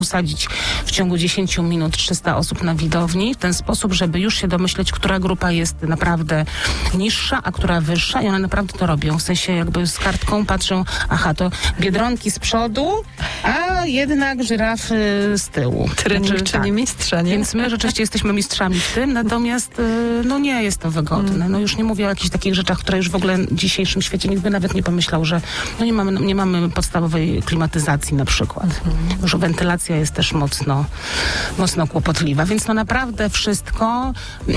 usadzić w ciągu 10 minut 300 osób na widowni w ten sposób, żeby już się domyśleć, która grupa jest naprawdę niższa, a która wyższa i one naprawdę to robią. W sensie jakby z kartką patrzą, aha, to biedronki z przodu, a jednak żyrafy z tyłu. Trening czyni mistrza, nie? Więc my rzeczywiście jesteśmy mistrzami w tym, natomiast no nie jest to wygodne. No już nie mówię o jakichś takich rzeczach, które już w ogóle w dzisiejszym świecie nikt by nawet nie pomyślał, że no nie mamy podstawowej klimatyzacji na przykład. Już wentylacja jest też mocno kłopotliwa, więc no naprawdę wszystko.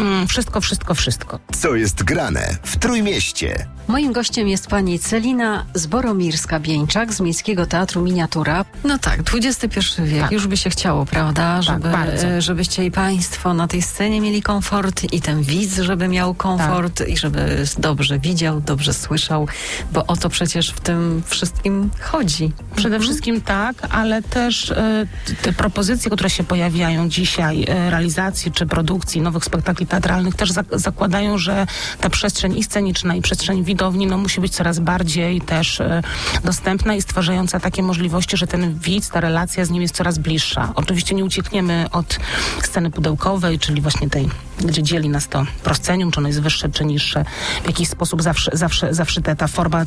Co jest grane w Trójmieście? Moim gościem jest pani Celina Zboromirska-Bieńczak z Miejskiego Teatru Miniatura. No tak, XXI wiek, Tak. Już by się chciało, prawda? bardzo. Żebyście i państwo na tej scenie mieli komfort i ten widz, żeby miał komfort i żeby dobrze widział, dobrze słyszał, bo o to przecież w tym wszystkim chodzi. Przede wszystkim tak, ale też te propozycje, które się pojawiają dzisiaj, realizacji czy produkcji nowych spektakli teatralnych też zakładają, że ta przestrzeń i sceniczna, i przestrzeń widowni musi być coraz bardziej też dostępna i stwarzająca takie możliwości, że ten widz, ta relacja z nim jest coraz bliższa. Oczywiście nie uciekniemy od sceny pudełkowej, czyli właśnie tej, gdzie dzieli nas to proscenium, czy ono jest wyższe, czy niższe. W jakiś sposób zawsze ta forma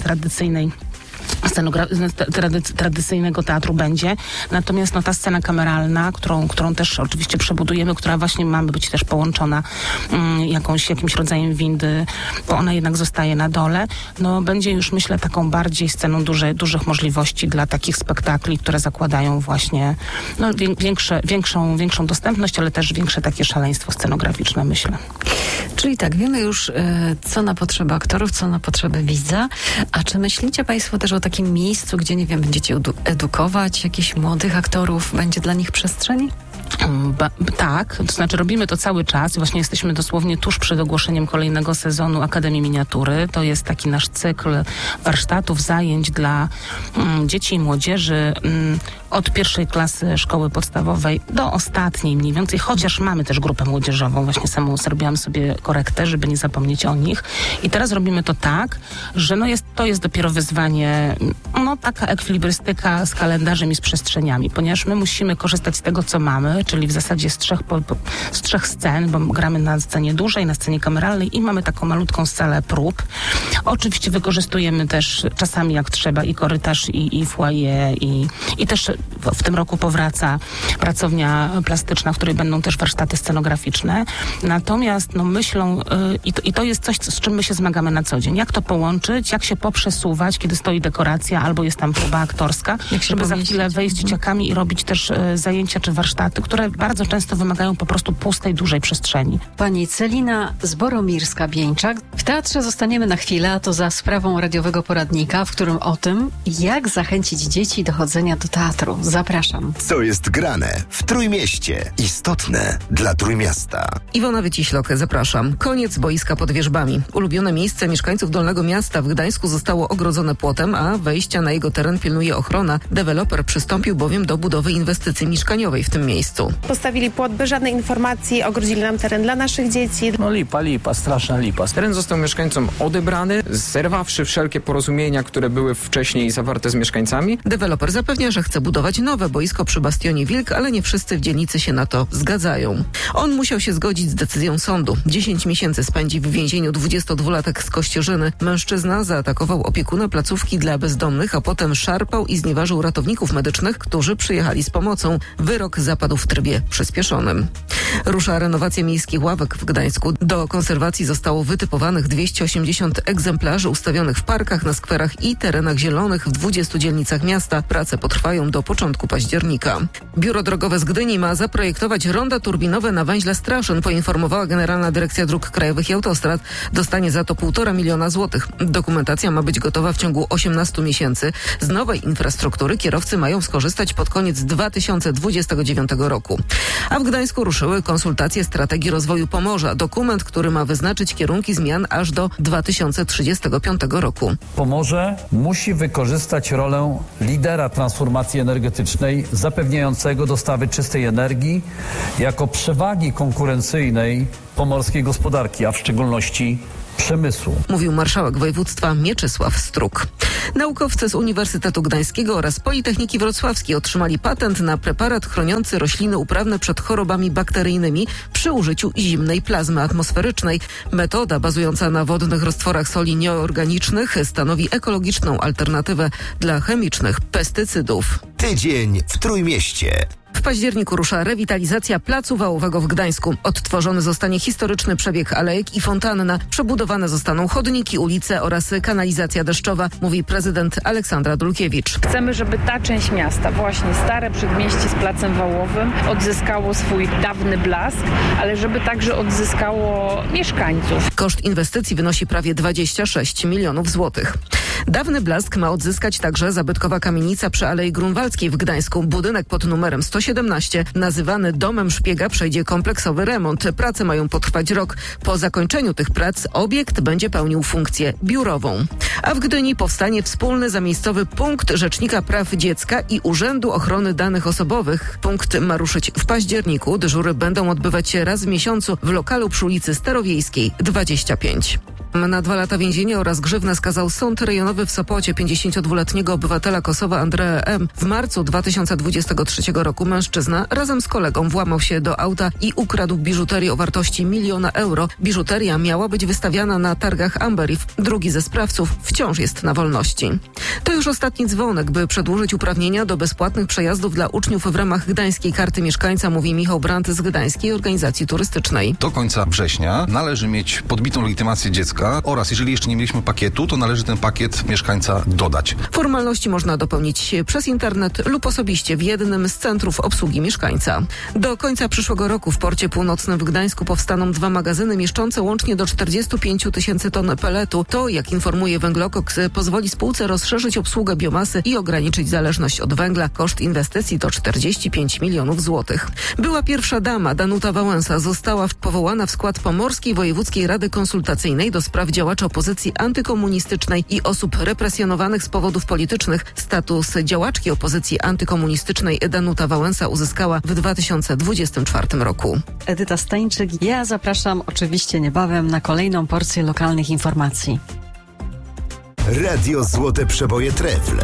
tradycyjnego teatru będzie. Natomiast ta scena kameralna, którą też oczywiście przebudujemy, która właśnie mamy być też połączona jakimś rodzajem windy, bo ona jednak zostaje na dole, będzie już myślę taką bardziej sceną dużych możliwości dla takich spektakli, które zakładają właśnie większą dostępność, ale też większe takie szaleństwo scenograficzne, myślę. Czyli tak, wiemy już, co na potrzeby aktorów, co na potrzeby widza. A czy myślicie państwo też o takim miejscu, gdzie, nie wiem, będziecie edukować jakichś młodych aktorów? Będzie dla nich przestrzeń? Tak, to znaczy robimy to cały czas. Właśnie jesteśmy dosłownie tuż przed ogłoszeniem kolejnego sezonu Akademii Miniatury. To jest taki nasz cykl warsztatów, zajęć dla dzieci i młodzieży od pierwszej klasy szkoły podstawowej do ostatniej mniej więcej, chociaż mamy też grupę młodzieżową. Właśnie zrobiłam sobie korektę, żeby nie zapomnieć o nich. I teraz robimy to tak, że to jest dopiero wyzwanie, taka ekwilibrystyka z kalendarzem i z przestrzeniami, ponieważ my musimy korzystać z tego, co mamy, czyli w zasadzie z trzech scen, bo gramy na scenie dużej, na scenie kameralnej i mamy taką malutką salę prób. Oczywiście wykorzystujemy też czasami jak trzeba i korytarz, i foyer, i też w tym roku powraca pracownia plastyczna, w której będą też warsztaty scenograficzne. Natomiast myślą, i to jest coś, z czym my się zmagamy na co dzień. Jak to połączyć, jak się poprzesuwać, kiedy stoi dekoracja albo jest tam próba aktorska, żeby za chwilę wejść z dzieciakami i robić też zajęcia czy warsztaty, które bardzo często wymagają po prostu pustej, dużej przestrzeni. Pani Celina Zboromirska-Bieńczak. W teatrze zostaniemy na chwilę, a to za sprawą radiowego poradnika, w którym o tym, jak zachęcić dzieci do chodzenia do teatru. Zapraszam. Co jest grane w Trójmieście? Istotne dla Trójmiasta. Iwona Wyciślok, zapraszam. Koniec boiska pod wierzbami. Ulubione miejsce mieszkańców Dolnego Miasta w Gdańsku zostało ogrodzone płotem, a wejścia na jego teren pilnuje ochrona. Deweloper przystąpił bowiem do budowy inwestycji mieszkaniowej w tym miejscu. Postawili płot bez żadnej informacji, ogrodzili nam teren dla naszych dzieci. Lipa, straszna lipa. Teren został mieszkańcom odebrany, zerwawszy wszelkie porozumienia, które były wcześniej zawarte z mieszkańcami. Deweloper zapewnia, że chce budować nowe boisko przy Bastionie Wilk, ale nie wszyscy w dzielnicy się na to zgadzają. On musiał się zgodzić z decyzją sądu. 10 miesięcy spędzi w więzieniu 22-latek z Kościerzyny. Mężczyzna zaatakował opiekuna placówki dla bezdomnych, a potem szarpał i znieważył ratowników medycznych, którzy przyjechali z pomocą. Wyrok zapadł w trybie przyspieszonym. Rusza renowacja miejskich ławek w Gdańsku. Do konserwacji zostało wytypowanych 280 egzemplarzy ustawionych w parkach, na skwerach i terenach zielonych w 20 dzielnicach miasta. Prace potrwają do początku października. Biuro Drogowe z Gdyni ma zaprojektować ronda turbinowe na węźle Straszyn, poinformowała Generalna Dyrekcja Dróg Krajowych i Autostrad. Dostanie za to 1,5 miliona złotych. Dokumentacja ma być gotowa w ciągu 18 miesięcy. Z nowej infrastruktury kierowcy mają skorzystać pod koniec 2029 roku. A w Gdańsku ruszyły konsultacje strategii rozwoju Pomorza. Dokument, który ma wyznaczyć kierunki zmian aż do 2035 roku. Pomorze musi wykorzystać rolę lidera transformacji energetycznej, zapewniającego dostawy czystej energii jako przewagi konkurencyjnej pomorskiej gospodarki, a w szczególności przemysłu. Mówił marszałek województwa Mieczysław Struk. Naukowcy z Uniwersytetu Gdańskiego oraz Politechniki Wrocławskiej otrzymali patent na preparat chroniący rośliny uprawne przed chorobami bakteryjnymi przy użyciu zimnej plazmy atmosferycznej. Metoda bazująca na wodnych roztworach soli nieorganicznych stanowi ekologiczną alternatywę dla chemicznych pestycydów. Tydzień w Trójmieście. W październiku rusza rewitalizacja Placu Wałowego w Gdańsku. Odtworzony zostanie historyczny przebieg alejek i fontanna. Przebudowane zostaną chodniki, ulice oraz kanalizacja deszczowa, mówi prezydent Aleksandra Dulkiewicz. Chcemy, żeby ta część miasta, właśnie stare przedmieście z Placem Wałowym, odzyskało swój dawny blask, ale żeby także odzyskało mieszkańców. Koszt inwestycji wynosi prawie 26 milionów złotych. Dawny blask ma odzyskać także zabytkowa kamienica przy Alei Grunwaldzkiej w Gdańsku. Budynek pod numerem 117, nazywany Domem Szpiega, przejdzie kompleksowy remont. Prace mają potrwać rok. Po zakończeniu tych prac obiekt będzie pełnił funkcję biurową. A w Gdyni powstanie wspólny zamiejscowy punkt Rzecznika Praw Dziecka i Urzędu Ochrony Danych Osobowych. Punkt ma ruszyć w październiku. Dyżury będą odbywać się raz w miesiącu w lokalu przy ulicy Starowiejskiej 25. Na 2 lata więzienia oraz grzywnę skazał Sąd Rejonowy w Sopocie 52-letniego obywatela Kosowa Andrea M. W marcu 2023 roku mężczyzna razem z kolegą włamał się do auta i ukradł biżuterię o wartości 1 000 000 euro. Biżuteria miała być wystawiana na targach Amberif. Drugi ze sprawców wciąż jest na wolności. To już ostatni dzwonek, by przedłużyć uprawnienia do bezpłatnych przejazdów dla uczniów w ramach Gdańskiej Karty Mieszkańca, mówi Michał Brandt z Gdańskiej Organizacji Turystycznej. Do końca września należy mieć podbitą legitymację dziecka oraz jeżeli jeszcze nie mieliśmy pakietu, to należy ten pakiet mieszkańca dodać. Formalności można dopełnić przez internet lub osobiście w jednym z centrów obsługi mieszkańca. Do końca przyszłego roku w Porcie Północnym w Gdańsku powstaną 2 magazyny mieszczące łącznie do 45 000 ton peletu. To, jak informuje Węglokoks, pozwoli spółce rozszerzyć obsługę biomasy i ograniczyć zależność od węgla. Koszt inwestycji to 45 milionów złotych. Była pierwsza dama Danuta Wałęsa została powołana w skład Pomorskiej Wojewódzkiej Rady Konsultacyjnej do spraw działaczy opozycji antykomunistycznej i osób represjonowanych z powodów politycznych. Status działaczki opozycji antykomunistycznej Danuta Wałęsa uzyskała w 2024 roku. Edyta Stańczyk, ja zapraszam oczywiście niebawem na kolejną porcję lokalnych informacji. Radio Złote Przeboje Trefl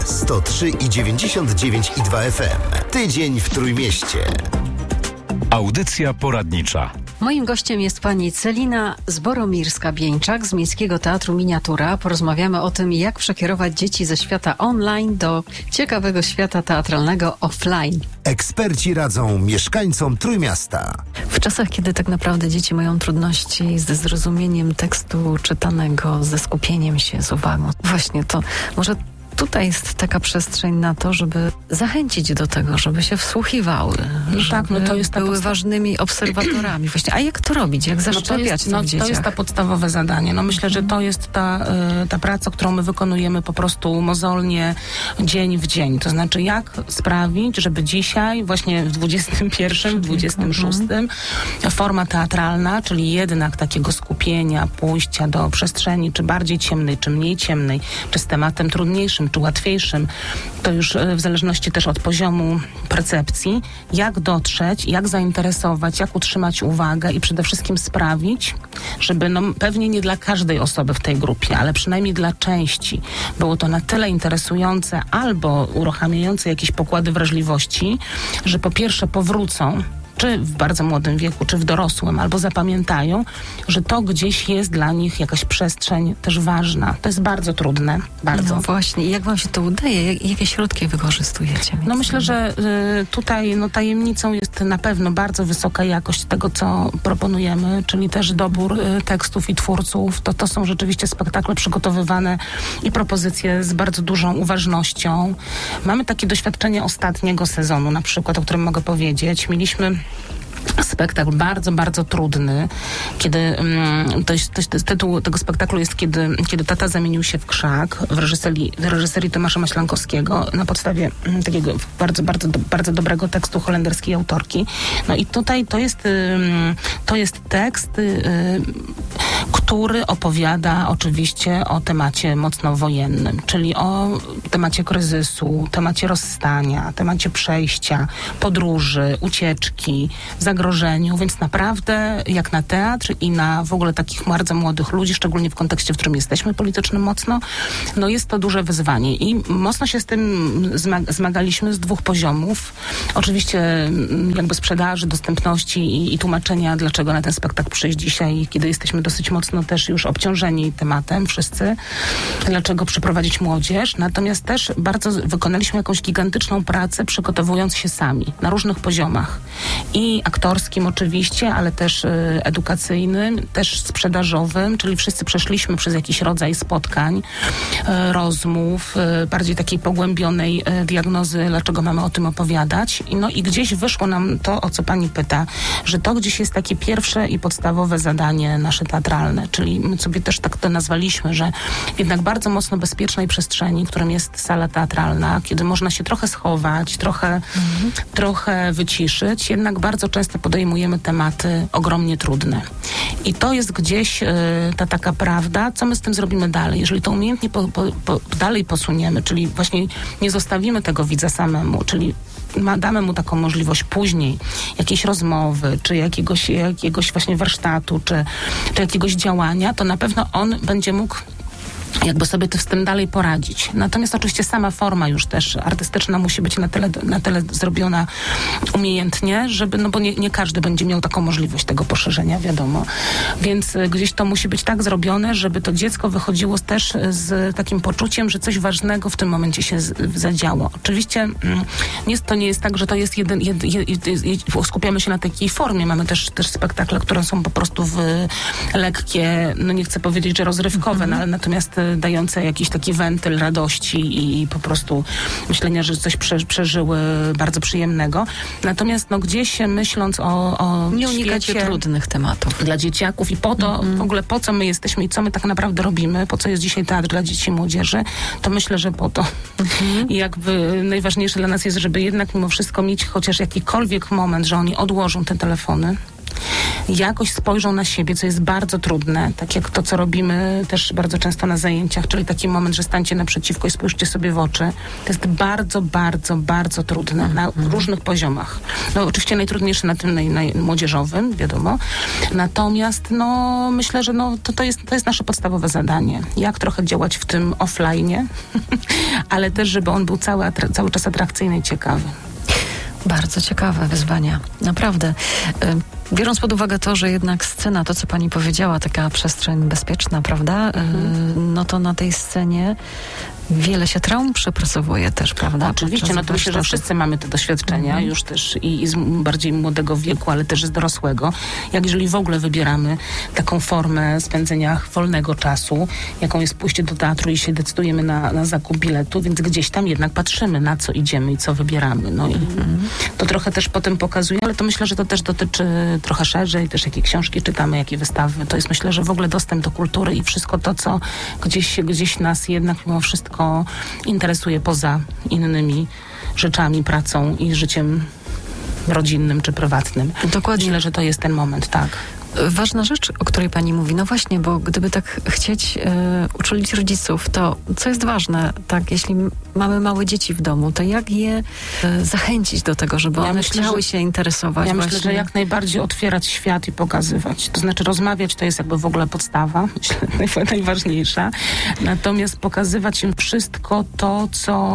103,99,2 FM. Tydzień w Trójmieście. Audycja poradnicza. Moim gościem jest pani Celina Zboromirska-Bieńczak z Miejskiego Teatru Miniatura. Porozmawiamy o tym, jak przekierować dzieci ze świata online do ciekawego świata teatralnego offline. Eksperci radzą mieszkańcom Trójmiasta. W czasach, kiedy tak naprawdę dzieci mają trudności ze zrozumieniem tekstu czytanego, ze skupieniem się, z uwagą. Właśnie to może tutaj jest taka przestrzeń na to, żeby zachęcić do tego, żeby się wsłuchiwały, tak, no to jest były ważnymi obserwatorami. Właśnie. A jak to robić? Jak zaszczepiać to w dzieciach? To jest to podstawowe zadanie. No myślę, że to jest ta praca, którą my wykonujemy po prostu mozolnie, dzień w dzień. To znaczy, jak sprawić, żeby dzisiaj, właśnie w 21, w 26, forma teatralna, czyli jednak takiego skupienia, pójścia do przestrzeni, czy bardziej ciemnej, czy mniej ciemnej, czy z tematem trudniejszym, czy łatwiejszym, to już w zależności też od poziomu percepcji, jak dotrzeć, jak zainteresować, jak utrzymać uwagę i przede wszystkim sprawić, żeby pewnie nie dla każdej osoby w tej grupie, ale przynajmniej dla części było to na tyle interesujące albo uruchamiające jakieś pokłady wrażliwości, że po pierwsze powrócą czy w bardzo młodym wieku, czy w dorosłym, albo zapamiętają, że to gdzieś jest dla nich jakaś przestrzeń też ważna. To jest bardzo trudne, bardzo. No właśnie. I jak wam się to udaje? Jakie środki wykorzystujecie? No myślę, że tutaj tajemnicą jest na pewno bardzo wysoka jakość tego, co proponujemy, czyli też dobór tekstów i twórców. To są rzeczywiście spektakle przygotowywane i propozycje z bardzo dużą uważnością. Mamy takie doświadczenie ostatniego sezonu, na przykład, o którym mogę powiedzieć. Mieliśmy spektakl bardzo, bardzo trudny, kiedy tytuł tego spektaklu jest kiedy tata zamienił się w krzak w reżyserii Tomasza Maślankowskiego na podstawie takiego bardzo, bardzo, bardzo dobrego tekstu holenderskiej autorki. No i tutaj to jest tekst, który opowiada oczywiście o temacie mocno wojennym, czyli o temacie kryzysu, temacie rozstania, temacie przejścia, podróży, ucieczki, zagrożeniu, więc naprawdę jak na teatr i na w ogóle takich bardzo młodych ludzi, szczególnie w kontekście, w którym jesteśmy politycznym mocno, no jest to duże wyzwanie i mocno się z tym zmagaliśmy z 2 poziomów. Oczywiście jakby sprzedaży, dostępności i tłumaczenia, dlaczego na ten spektakl przyjść dzisiaj, kiedy jesteśmy dosyć mocno też już obciążeni tematem wszyscy, dlaczego przyprowadzić młodzież. Natomiast też bardzo wykonaliśmy jakąś gigantyczną pracę, przygotowując się sami na różnych poziomach. I aktorskim oczywiście, ale też edukacyjnym, też sprzedażowym, czyli wszyscy przeszliśmy przez jakiś rodzaj spotkań, rozmów, bardziej takiej pogłębionej diagnozy, dlaczego mamy o tym opowiadać. No i gdzieś wyszło nam to, o co pani pyta, że to gdzieś jest takie pierwsze i podstawowe zadanie nasze teatralne, czyli my sobie też tak to nazwaliśmy, że jednak bardzo mocno bezpiecznej przestrzeni, którym jest sala teatralna, kiedy można się trochę schować, trochę wyciszyć, jednak bardzo często podejmujemy tematy ogromnie trudne. I to jest gdzieś ta taka prawda, co my z tym zrobimy dalej. Jeżeli to umiejętnie dalej posuniemy, czyli właśnie nie zostawimy tego widza samemu, czyli damy mu taką możliwość później jakiejś rozmowy, czy jakiegoś właśnie warsztatu, czy jakiegoś działania, to na pewno on będzie mógł jakby sobie z tym dalej poradzić. Natomiast oczywiście sama forma już też artystyczna musi być na tyle zrobiona umiejętnie, żeby, no bo nie każdy będzie miał taką możliwość tego poszerzenia, wiadomo. Więc gdzieś to musi być tak zrobione, żeby to dziecko wychodziło też z takim poczuciem, że coś ważnego w tym momencie się zadziało. Oczywiście to nie jest tak, że to jest skupiamy się na takiej formie. Mamy też spektakle, które są po prostu lekkie, no nie chcę powiedzieć, że rozrywkowe, no, ale natomiast dające jakiś taki wentyl radości i po prostu myślenia, że coś przeżyły bardzo przyjemnego. Natomiast no gdzieś myśląc o nie unikacie świecie trudnych tematów dla dzieciaków i po to w ogóle po co my jesteśmy i co my tak naprawdę robimy, po co jest dzisiaj teatr dla dzieci i młodzieży, to myślę, że po to. I jakby najważniejsze dla nas jest, żeby jednak mimo wszystko mieć chociaż jakikolwiek moment, że oni odłożą te telefony, jakoś spojrzą na siebie, co jest bardzo trudne, tak jak to, co robimy też bardzo często na zajęciach, czyli taki moment, że stańcie naprzeciwko i spójrzcie sobie w oczy. To jest bardzo, bardzo, bardzo trudne na różnych poziomach. No oczywiście najtrudniejsze na tym młodzieżowym, wiadomo. Natomiast no myślę, że no, to jest nasze podstawowe zadanie. Jak trochę działać w tym offline, ale też, żeby on był cały czas atrakcyjny i ciekawy. Bardzo ciekawe wyzwania, naprawdę. Biorąc pod uwagę to, że jednak scena, to co pani powiedziała, taka przestrzeń bezpieczna, prawda? No to na tej scenie wiele się traum przepracowuje też, prawda? Oczywiście, no to myślę, że wszyscy mamy te doświadczenia już też i z bardziej młodego wieku, ale też z dorosłego. Jak jeżeli w ogóle wybieramy taką formę spędzenia wolnego czasu, jaką jest pójście do teatru i się decydujemy na zakup biletu, więc gdzieś tam jednak patrzymy, na co idziemy i co wybieramy. No i to trochę też potem pokazuje, ale to myślę, że to też dotyczy trochę szerzej, też jakie książki czytamy, jakie wystawy. To jest myślę, że w ogóle dostęp do kultury i wszystko to, co gdzieś nas jednak mimo wszystko interesuje poza innymi rzeczami, pracą i życiem rodzinnym czy prywatnym. Dokładnie. Myślę, że to jest ten moment, tak. Ważna rzecz, o której pani mówi, no właśnie, bo gdyby tak chcieć uczulić rodziców, to co jest ważne, tak, jeśli mamy małe dzieci w domu, to jak je zachęcić do tego, żeby one chciały się interesować? Ja myślę, że jak najbardziej otwierać świat i pokazywać. To znaczy rozmawiać to jest jakby w ogóle podstawa, myślę, najważniejsza. Natomiast pokazywać im wszystko to,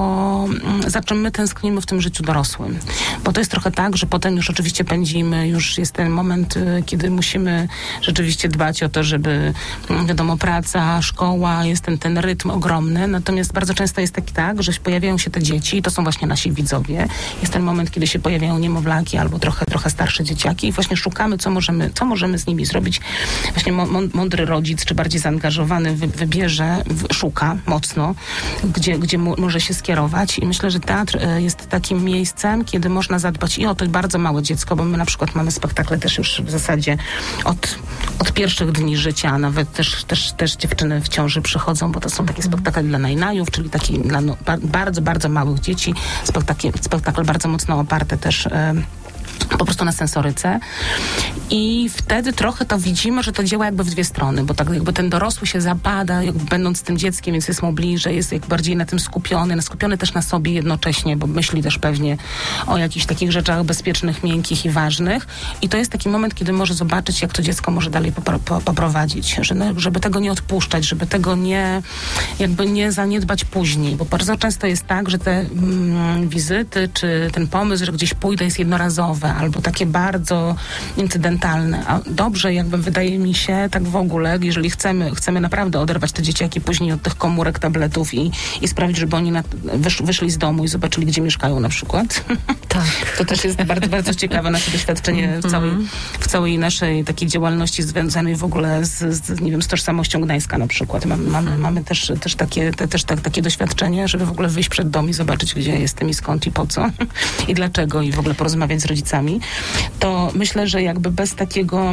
za czym my tęsknimy w tym życiu dorosłym. Bo to jest trochę tak, że potem już oczywiście pędzimy, już jest ten moment, kiedy musimy rzeczywiście dbać o to, żeby wiadomo, praca, szkoła, jest ten rytm ogromny. Natomiast bardzo często jest tak, że pojawiają się te dzieci i to są właśnie nasi widzowie. Jest ten moment, kiedy się pojawiają niemowlaki albo trochę starsze dzieciaki i właśnie szukamy, co możemy z nimi zrobić. Właśnie mądry rodzic, czy bardziej zaangażowany wybierze, szuka mocno, gdzie może się skierować i myślę, że teatr jest takim miejscem, kiedy można zadbać i o to bardzo małe dziecko, bo my na przykład mamy spektakle też już w zasadzie od pierwszych dni życia, a nawet też dziewczyny w ciąży przychodzą, bo to są takie spektakle dla najnajów, czyli taki dla bardzo, bardzo małych dzieci. Spektakle bardzo mocno oparte też po prostu na sensoryce i wtedy trochę to widzimy, że to działa jakby w dwie strony, bo tak jakby ten dorosły się zapada, jakby będąc tym dzieckiem, więc jest mu bliżej, jest jak bardziej na tym skupiony też na sobie jednocześnie, bo myśli też pewnie o jakichś takich rzeczach bezpiecznych, miękkich i ważnych i to jest taki moment, kiedy może zobaczyć, jak to dziecko może dalej poprowadzić, żeby tego nie odpuszczać, żeby tego nie zaniedbać później, bo bardzo często jest tak, że te wizyty, czy ten pomysł, że gdzieś pójdę, jest jednorazowe, albo takie bardzo incydentalne. A dobrze jakby wydaje mi się tak w ogóle, jeżeli chcemy naprawdę oderwać te dzieciaki później od tych komórek, tabletów i sprawić, żeby oni wyszli z domu i zobaczyli, gdzie mieszkają na przykład. Tak. To też jest bardzo, bardzo ciekawe nasze doświadczenie w całej naszej takiej działalności związanej w ogóle z tożsamością Gdańska na przykład. Mamy też takie doświadczenie, żeby w ogóle wyjść przed dom i zobaczyć, gdzie jestem i skąd i po co i dlaczego i w ogóle porozmawiać z rodzicami. To myślę, że jakby bez takiego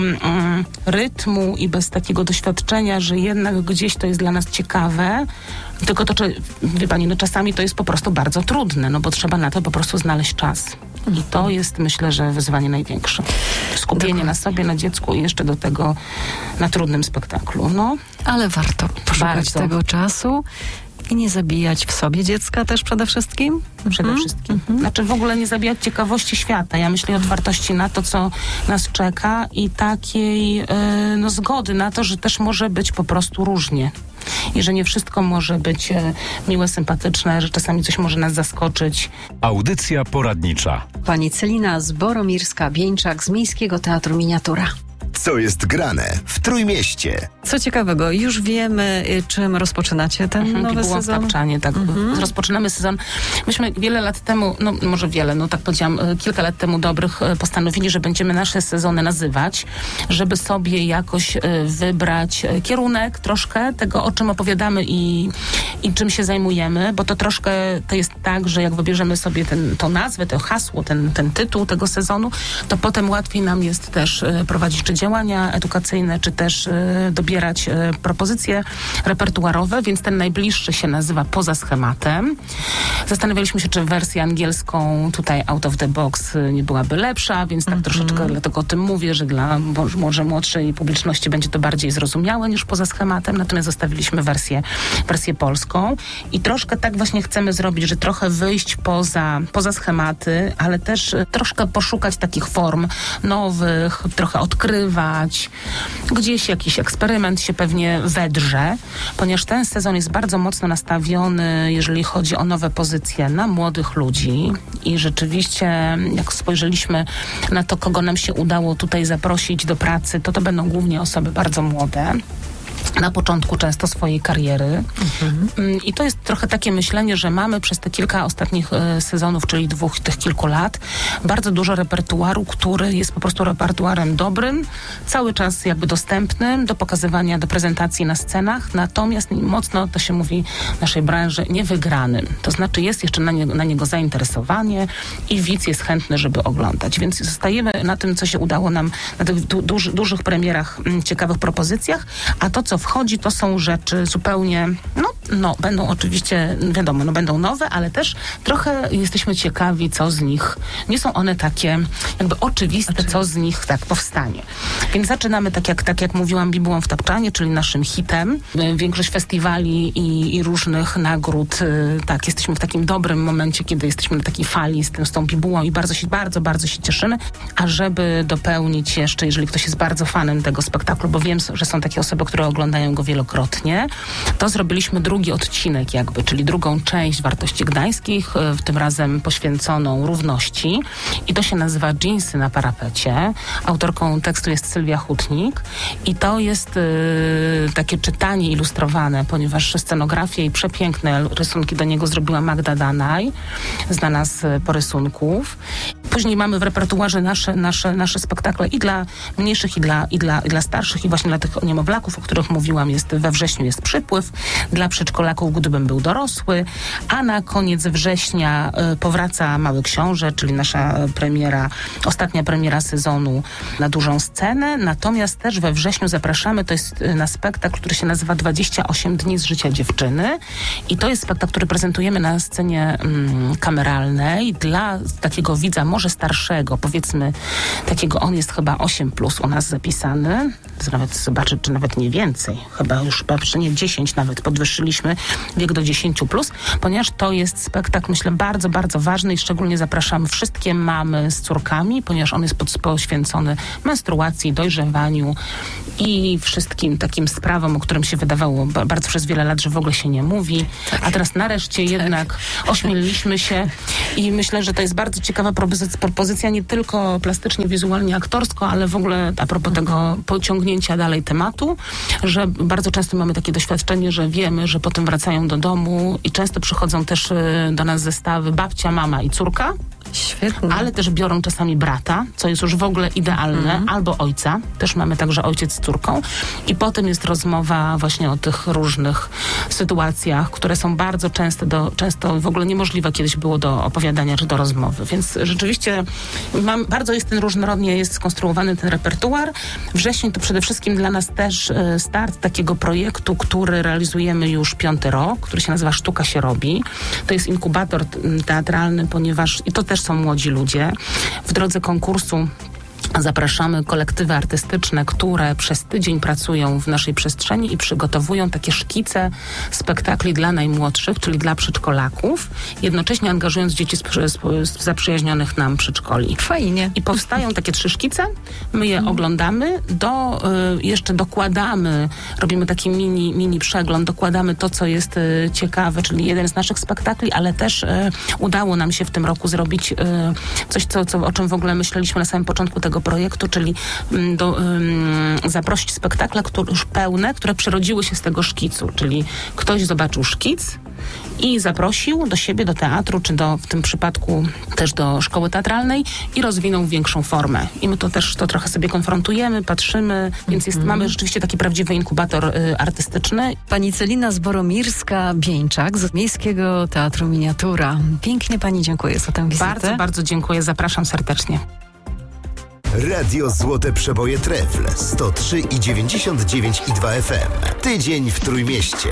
rytmu i bez takiego doświadczenia, że jednak gdzieś to jest dla nas ciekawe, tylko to, wie pani, no czasami to jest po prostu bardzo trudne, no bo trzeba na to po prostu znaleźć czas. I to jest, myślę, że wyzwanie największe. Skupienie na sobie, na dziecku i jeszcze do tego na trudnym spektaklu. No. Ale warto poszukać Bardzo. tego czasu i nie zabijać w sobie dziecka też przede wszystkim? Przede wszystkim. Znaczy w ogóle nie zabijać ciekawości świata. Ja myślę o otwartości na to, co nas czeka i takiej zgody na to, że też może być po prostu różnie. I że nie wszystko może być miłe, sympatyczne, że czasami coś może nas zaskoczyć. Audycja poradnicza. Pani Celina Zboromirska-Bieńczak z Miejskiego Teatru Miniatura. Co jest grane w Trójmieście? Co ciekawego, już wiemy, czym rozpoczynacie ten nowy Byłam sezon? w Tapczanie, tak. Rozpoczynamy sezon. Myśmy wiele lat temu, tak powiedziałam, kilka lat temu dobrych postanowili, że będziemy nasze sezony nazywać, żeby sobie jakoś wybrać kierunek troszkę tego, o czym opowiadamy i czym się zajmujemy, bo to troszkę to jest tak, że jak wybierzemy sobie tą nazwę, to hasło, ten tytuł tego sezonu, to potem łatwiej nam jest też prowadzić czy działania edukacyjne, czy też dobierać propozycje repertuarowe, więc ten najbliższy się nazywa Poza schematem. Zastanawialiśmy się, czy wersję angielską tutaj out of the box nie byłaby lepsza, więc tak troszeczkę dlatego o tym mówię, że dla może młodszej publiczności będzie to bardziej zrozumiałe niż Poza schematem, natomiast zostawiliśmy wersję polską i troszkę tak właśnie chcemy zrobić, że trochę wyjść poza schematy, ale też troszkę poszukać takich form nowych, trochę odkrywać. Gdzieś jakiś eksperyment się pewnie wedrze, ponieważ ten sezon jest bardzo mocno nastawiony, jeżeli chodzi o nowe pozycje, na młodych ludzi i rzeczywiście, jak spojrzeliśmy na to, kogo nam się udało tutaj zaprosić do pracy, to będą głównie osoby bardzo młode, na początku często swojej kariery. I to jest trochę takie myślenie, że mamy przez te kilka ostatnich sezonów, czyli tych kilku lat, bardzo dużo repertuaru, który jest po prostu repertuarem dobrym, cały czas jakby dostępnym do pokazywania, do prezentacji na scenach, natomiast mocno, to się mówi w naszej branży, niewygranym. To znaczy jest jeszcze na niego zainteresowanie i widz jest chętny, żeby oglądać. Więc zostajemy na tym, co się udało nam na tych dużych premierach, ciekawych propozycjach, a to, co wchodzi, to są rzeczy zupełnie, będą oczywiście, wiadomo, będą nowe, ale też trochę jesteśmy ciekawi, co z nich, nie są one takie jakby oczywiste, co z nich tak powstanie. Więc zaczynamy, tak jak mówiłam, Bibułą w Tapczanie, czyli naszym hitem. Większość festiwali i różnych nagród, tak, jesteśmy w takim dobrym momencie, kiedy jesteśmy na takiej fali z tą Bibułą i bardzo się cieszymy, a żeby dopełnić jeszcze, jeżeli ktoś jest bardzo fanem tego spektaklu, bo wiem, że są takie osoby, które oglądają go wielokrotnie, to zrobiliśmy drugi odcinek jakby, czyli drugą część Wartości Gdańskich, tym razem poświęconą równości i to się nazywa Dżinsy na parapecie. Autorką tekstu jest Sylwia Hutnik i to jest takie czytanie ilustrowane, ponieważ scenografię i przepiękne rysunki do niego zrobiła Magda Danaj, znana z porysunków. Później mamy w repertuarze nasze spektakle i dla mniejszych, i dla starszych, i właśnie dla tych niemowlaków, o których mówiłam, we wrześniu jest Przypływ, dla przedszkolaków, gdybym był dorosły, a na koniec września powraca Mały Książę, czyli nasza ostatnia premiera sezonu na dużą scenę. Natomiast też we wrześniu zapraszamy, to jest na spektakl, który się nazywa 28 dni z życia dziewczyny i to jest spektakl, który prezentujemy na scenie kameralnej dla takiego widza może starszego, powiedzmy takiego, on jest chyba 8+ u nas zapisany, nawet zobaczę, czy nawet nie więcej, chyba nie 10 nawet podwyższyliśmy wiek do 10+, ponieważ to jest spektakl, myślę, bardzo, bardzo ważny i szczególnie zapraszamy wszystkie mamy z córkami, ponieważ on jest poświęcony menstruacji, dojrzewaniu i wszystkim takim sprawom, o którym się wydawało bardzo przez wiele lat, że w ogóle się nie mówi, a teraz nareszcie jednak ośmieliliśmy się i myślę, że to jest bardzo ciekawa propozycja, nie tylko plastycznie, wizualnie, aktorsko, ale w ogóle a propos tego pociągnięcia dalej tematu, że bardzo często mamy takie doświadczenie, że wiemy, że potem wracają do domu i często przychodzą też do nas zestawy babcia, mama i córka. Świetnie. Ale też biorą czasami brata, co jest już w ogóle idealne, albo ojca. Też mamy także ojciec z córką. I potem jest rozmowa właśnie o tych różnych sytuacjach, które są bardzo często w ogóle niemożliwe kiedyś było do opowiadania czy do rozmowy. Więc rzeczywiście bardzo jest ten różnorodnie jest skonstruowany ten repertuar. Wrzesień to przede wszystkim dla nas też start takiego projektu, który realizujemy już 5. rok, który się nazywa Sztuka się robi. To jest inkubator teatralny, ponieważ i to też są młodzi ludzie. W drodze konkursu zapraszamy kolektywy artystyczne, które przez tydzień pracują w naszej przestrzeni i przygotowują takie szkice spektakli dla najmłodszych, czyli dla przedszkolaków, jednocześnie angażując dzieci z zaprzyjaźnionych nam przedszkoli. Fajnie. I powstają takie 3 szkice, my je oglądamy, jeszcze dokładamy, robimy taki mini przegląd, dokładamy to, co jest ciekawe, czyli jeden z naszych spektakli, ale też udało nam się w tym roku zrobić coś, o czym w ogóle myśleliśmy na samym początku tego projektu, czyli zaprosić spektakle już pełne, które przerodziły się z tego szkicu, czyli ktoś zobaczył szkic i zaprosił do siebie, do teatru, czy w tym przypadku też do szkoły teatralnej i rozwinął większą formę. I my to też trochę sobie konfrontujemy, patrzymy, więc mamy rzeczywiście taki prawdziwy inkubator artystyczny. Pani Celina Zboromirska-Bieńczak z Miejskiego Teatru Miniatura. Pięknie pani dziękuję za tę wizytę. Bardzo, bardzo dziękuję. Zapraszam serdecznie. Radio Złote Przeboje Trefl 103,99,2 FM. Tydzień w Trójmieście.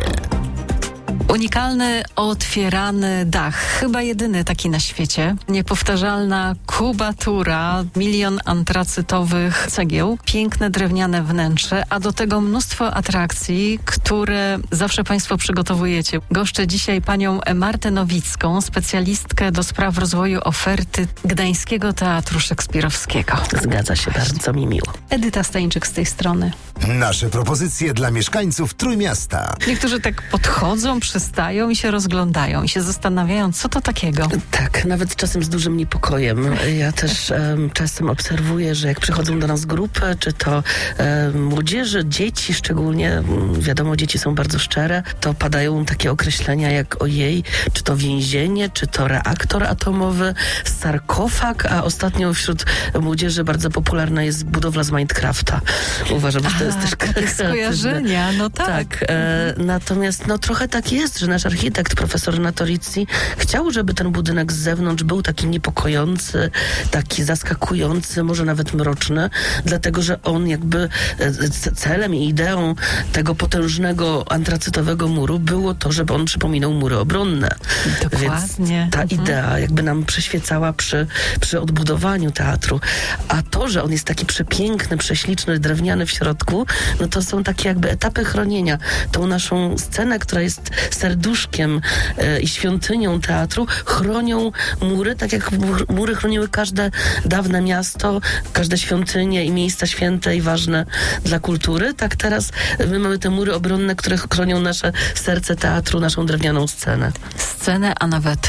Unikalny, otwierany dach. Chyba jedyny taki na świecie. Niepowtarzalna kubatura, 1 000 000 antracytowych cegieł, piękne drewniane wnętrze, a do tego mnóstwo atrakcji, które zawsze państwo przygotowujecie. Goszczę dzisiaj panią Martę Nowicką, specjalistkę do spraw rozwoju oferty Gdańskiego Teatru Szekspirowskiego. Zgadza się, bardzo mi miło. Edyta Stańczyk z tej strony. Nasze propozycje dla mieszkańców Trójmiasta. Niektórzy tak podchodzą, przystają i się rozglądają i się zastanawiają, co to takiego. Tak, nawet czasem z dużym niepokojem. Ja też czasem obserwuję, że jak przychodzą do nas grupy, czy to młodzieży, dzieci szczególnie, wiadomo, dzieci są bardzo szczere, to padają takie określenia jak ojej, czy to więzienie, czy to reaktor atomowy, sarkofag, a ostatnio wśród młodzieży bardzo popularna jest budowla z Minecrafta. Uważam, że to jest też takie skojarzenia, no tak. Tak, natomiast trochę tak jest, że nasz architekt, profesor Natorici, chciał, żeby ten budynek z zewnątrz był taki niepokojący, taki zaskakujący, może nawet mroczny, dlatego, że on jakby celem i ideą tego potężnego antracytowego muru było to, żeby on przypominał mury obronne. Dokładnie. Więc ta idea jakby nam przyświecała przy odbudowaniu teatru. A to, że on jest taki przepiękny, prześliczny, drewniany w środku, to są takie jakby etapy chronienia. Tą naszą scenę, która jest serduszkiem i świątynią teatru, chronią mury, tak jak mury chroniły każde dawne miasto, każde świątynie i miejsca święte i ważne dla kultury. Tak teraz my mamy te mury obronne, które chronią nasze serce teatru, naszą drewnianą scenę. Scenę, a nawet 3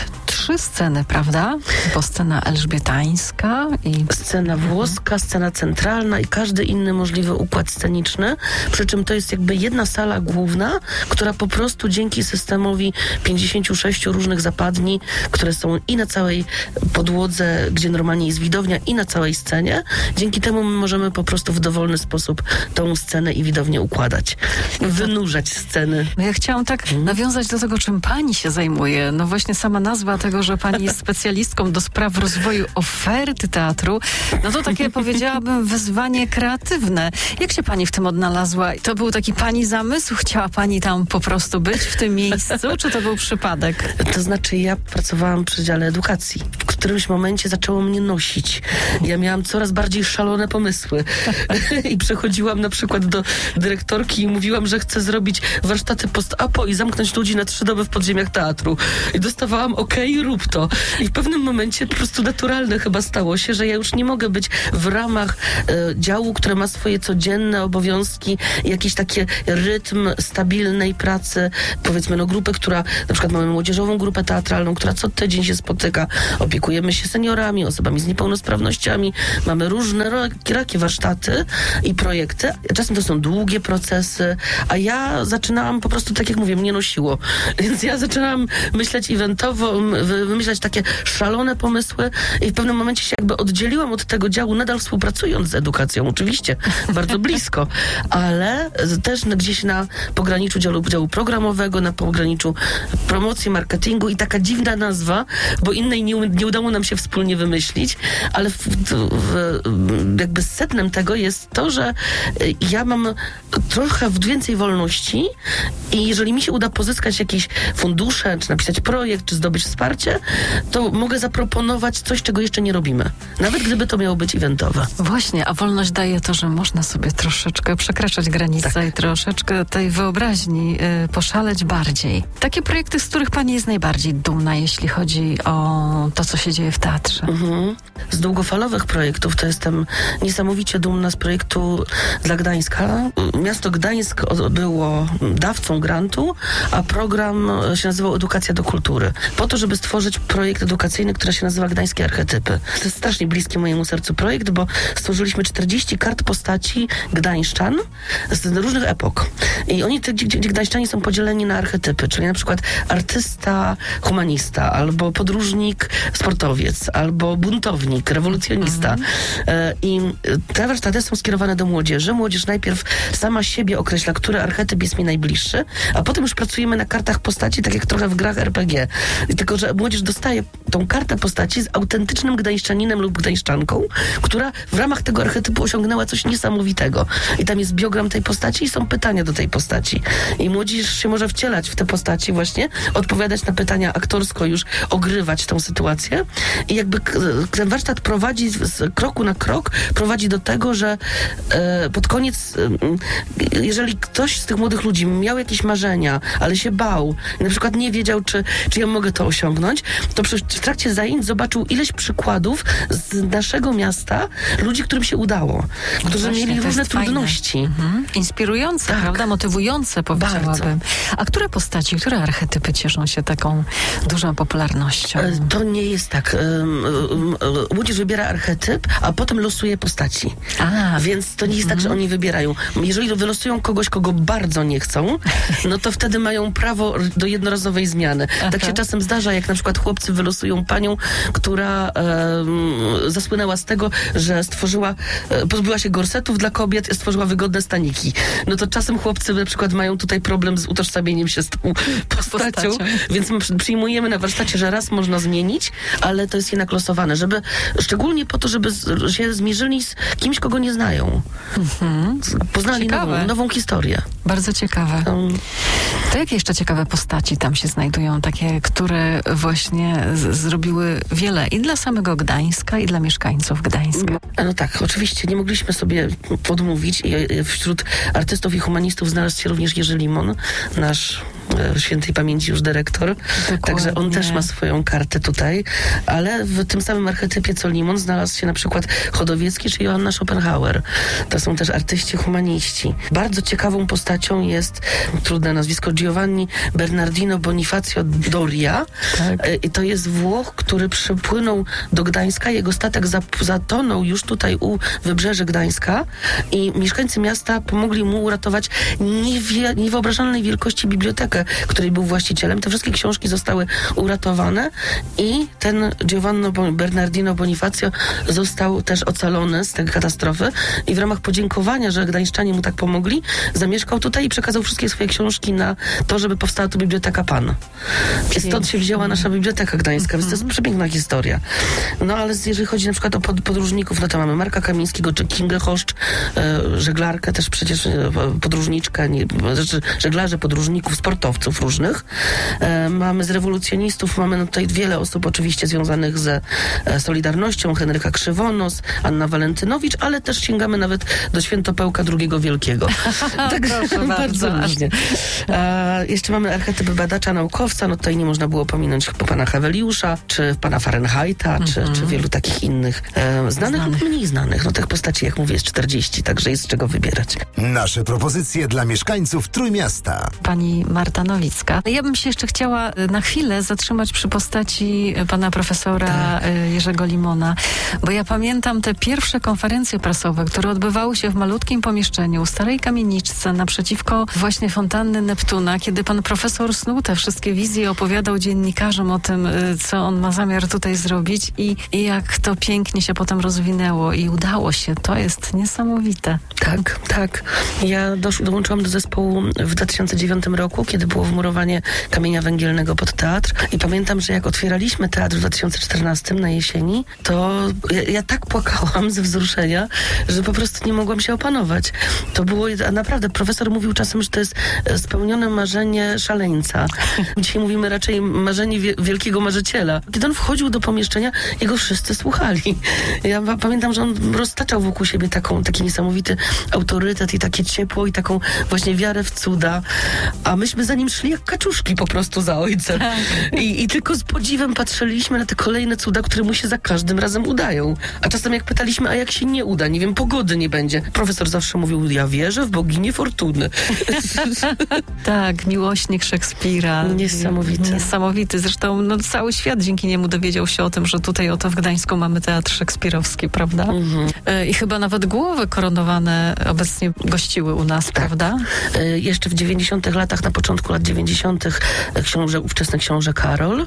3 sceny, prawda? Bo scena elżbietańska i... Scena włoska, scena centralna i każdy inny możliwy układ sceniczny. Przy czym to jest jakby jedna sala główna, która po prostu dzięki systemowi 56 różnych zapadni, które są i na całej podłodze, gdzie normalnie jest widownia, i na całej scenie, dzięki temu my możemy po prostu w dowolny sposób tą scenę i widownię układać. Wynurzać sceny. No ja chciałam tak nawiązać do tego, czym pani się zajmuje. No właśnie sama nazwa tego, że pani jest specjalistką do spraw rozwoju oferty teatru, no to takie powiedziałabym wyzwanie kreatywne. Jak się pani w tym odnalazła? To był taki pani zamysł? Chciała pani tam po prostu być w tym miejscu, czy to był przypadek? To znaczy ja pracowałam przy dziale edukacji. W którymś momencie zaczęło mnie nosić. Ja miałam coraz bardziej szalone pomysły. I przechodziłam na przykład do dyrektorki i mówiłam, że chcę zrobić warsztaty post-apo i zamknąć ludzi na 3 doby w podziemiach teatru. I dostawałam okej, rób to. I w pewnym momencie po prostu naturalne chyba stało się, że ja już nie mogę być w ramach działu, które ma swoje codzienne obowiązki, jakiś taki rytm stabilnej pracy. Powiedzmy, grupę, która, na przykład mamy młodzieżową grupę teatralną, która co tydzień się spotyka. Opiekujemy się seniorami, osobami z niepełnosprawnościami. Mamy różne rakie warsztaty i projekty. Czasem to są długie procesy, a ja zaczynałam po prostu, tak jak mówię, mnie nosiło. Więc ja zaczynałam myśleć eventowo, wymyślać takie szalone pomysły i w pewnym momencie się jakby oddzieliłam od tego działu, nadal współpracując z edukacją, oczywiście, bardzo blisko, ale też gdzieś na pograniczu działu programowego, na pograniczu promocji, marketingu i taka dziwna nazwa, bo innej nie udało nam się wspólnie wymyślić, ale jakby sednem tego jest to, że ja mam trochę więcej wolności i jeżeli mi się uda pozyskać jakieś fundusze, czy napisać projekt, czy zdobyć wsparcie, to mogę zaproponować coś, czego jeszcze nie robimy. Nawet gdyby to miało być eventowe. Właśnie, a wolność daje to, że można sobie troszeczkę przekraczać granice i troszeczkę tej wyobraźni poszaleć bardziej. Takie projekty, z których pani jest najbardziej dumna, jeśli chodzi o to, co się dzieje w teatrze? Z długofalowych projektów to jestem niesamowicie dumna z projektu dla Gdańska. Miasto Gdańsk było dawcą grantu, a program się nazywał Edukacja do kultury. Po to, żeby stworzyć projekt edukacyjny, który się nazywa Gdańskie Archetypy. To jest strasznie bliski mojemu sercu projekt, bo stworzyliśmy 40 kart postaci gdańszczan z różnych epok. I oni, ci gdańszczanie są podzieleni na archetypy, czyli na przykład artysta, humanista, albo podróżnik, sportowiec, albo buntownik, rewolucjonista. I te warsztaty są skierowane do młodzieży. Młodzież najpierw sama siebie określa, który archetyp jest mi najbliższy, a potem już pracujemy na kartach postaci, tak jak trochę w grach RPG. Tylko że młodzież dostaje tą kartę postaci z autentycznym gdańszczaninem lub gdańszczanką, która w ramach tego archetypu osiągnęła coś niesamowitego. I tam jest biogram tej postaci i są pytania do tej postaci. I młodzież się może wcielać w te postaci właśnie, odpowiadać na pytania aktorsko, już ogrywać tą sytuację. I jakby ten warsztat prowadzi z kroku na krok, prowadzi do tego, że pod koniec, jeżeli ktoś z tych młodych ludzi miał jakieś marzenia, ale się bał, na przykład nie wiedział, czy ja mogę to osiągnąć, to w trakcie zajęć zobaczył ileś przykładów z naszego miasta, ludzi, którym się udało, którzy mieli różne trudności. Inspirujące, prawda? Motywujące, powiedziałabym. Bardzo. A które postaci, które archetypy cieszą się taką dużą popularnością? To nie jest tak. Młodzież wybiera archetyp, a potem losuje postaci. Więc to nie jest tak, że oni wybierają. Jeżeli wylosują kogoś, kogo bardzo nie chcą, no to wtedy mają prawo do jednorazowej zmiany. Tak się czasem zdarza, jak na przykład chłopcy wylosują panią, która zasłynęła z tego, że pozbyła się gorsetów dla kobiet, stworzyła wygodne staniki. No to czasem chłopcy na przykład mają tutaj problem z utożsamieniem się z tą postacią, więc my przyjmujemy na warsztacie, że raz można zmienić, ale to jest jednak losowane, szczególnie po to, żeby się zmierzyli z kimś, kogo nie znają. Poznali nową historię. Bardzo ciekawe. To jakie jeszcze ciekawe postaci tam się znajdują, takie, które właśnie zrobiły wiele i dla samego Gdańska, i dla mieszkańców Gdańska? No tak, oczywiście nie mogliśmy sobie odmówić i wśród artystów i humanistów znalazł się również Jerzy Limon, nasz świętej pamięci już dyrektor. Dokładnie. Także on też ma swoją kartę tutaj, ale w tym samym archetypie co Limon znalazł się na przykład Chodowiecki czy Joanna Schopenhauer. To są też artyści humaniści. Bardzo ciekawą postacią jest, trudne nazwisko, Giovanni Bernardino Bonifacio Doria. I to jest Włoch, który przypłynął do Gdańska. Jego statek zatonął już tutaj u wybrzeży Gdańska i mieszkańcy miasta pomogli mu uratować niewyobrażalnej wielkości bibliotekę, której był właścicielem. Te wszystkie książki zostały uratowane i ten Giovanni Bernardino Bonifacio został też ocalony z tej katastrofy i w ramach podziękowania, że gdańszczanie mu tak pomogli, zamieszkał tutaj i przekazał wszystkie swoje książki na to, żeby powstała tu Biblioteka Pan. I stąd się wzięła nasza Biblioteka Gdańska, więc to jest przepiękna historia. No ale jeżeli chodzi na przykład o podróżników, no to mamy Marka Kamińskiego czy Kingę Choszcz, żeglarkę też przecież, podróżniczkę, żeglarzy, podróżników, sportowców różnych. Mamy z rewolucjonistów, mamy tutaj wiele osób oczywiście związanych ze Solidarnością, Henryka Krzywonos, Anna Walentynowicz, ale też sięgamy nawet do Świętopełka II Wielkiego. Także bardzo różnie. Jeszcze mamy archetyp badacza, naukowca, no tutaj nie można było pominąć pana Heweliusza, czy pana Fahrenheita, czy wielu takich innych znanych lub mniej znanych. No tych postaci, jak mówię, jest 40, także jest z czego wybierać. Nasze propozycje dla mieszkańców Trójmiasta. Pani Marta Nowicka. Ja bym się jeszcze chciała na chwilę zatrzymać przy postaci pana profesora Jerzego Limona, bo ja pamiętam te pierwsze konferencje prasowe, które odbywały się w malutkim pomieszczeniu, starej kamieniczce, naprzeciwko właśnie fontanny Neptuna, kiedy pan profesor snuł te wszystkie wizje, opowiadał dziennikarzom o tym, co on ma zamiar tutaj zrobić i jak to pięknie się potem rozwinęło i udało się. To jest niesamowite. Tak. Ja dołączyłam do zespołu w 2009 roku, kiedy było wmurowanie kamienia węgielnego pod teatr i pamiętam, że jak otwieraliśmy teatr w 2014 na jesieni, to ja tak płakałam ze wzruszenia, że po prostu nie mogłam się opanować. To było naprawdę, profesor mówił czasem, że to jest spełnione marzenie szaleńca. Dzisiaj mówimy raczej marzenie wielkiego marzyciela. Kiedy on wchodził do pomieszczenia, jego wszyscy słuchali. Ja pamiętam, że on roztaczał wokół siebie taki niesamowity autorytet i takie ciepło i taką właśnie wiarę w cuda, a myśmy za nim szli jak kaczuszki po prostu za ojcem. I tylko z podziwem patrzyliśmy na te kolejne cuda, które mu się za każdym razem udają. A czasem jak pytaliśmy, a jak się nie uda, nie wiem, pogody nie będzie. Profesor zawsze mówił, ja wierzę w boginię fortuny. Tak, miłośnik Szekspira. Niesamowity. Zresztą cały świat dzięki niemu dowiedział się o tym, że tutaj oto w Gdańsku mamy teatr szekspirowski, prawda? I chyba nawet głowy koronowane obecnie gościły u nas, prawda? Jeszcze w 90 latach, na początku lat 90 ówczesny książę Karol,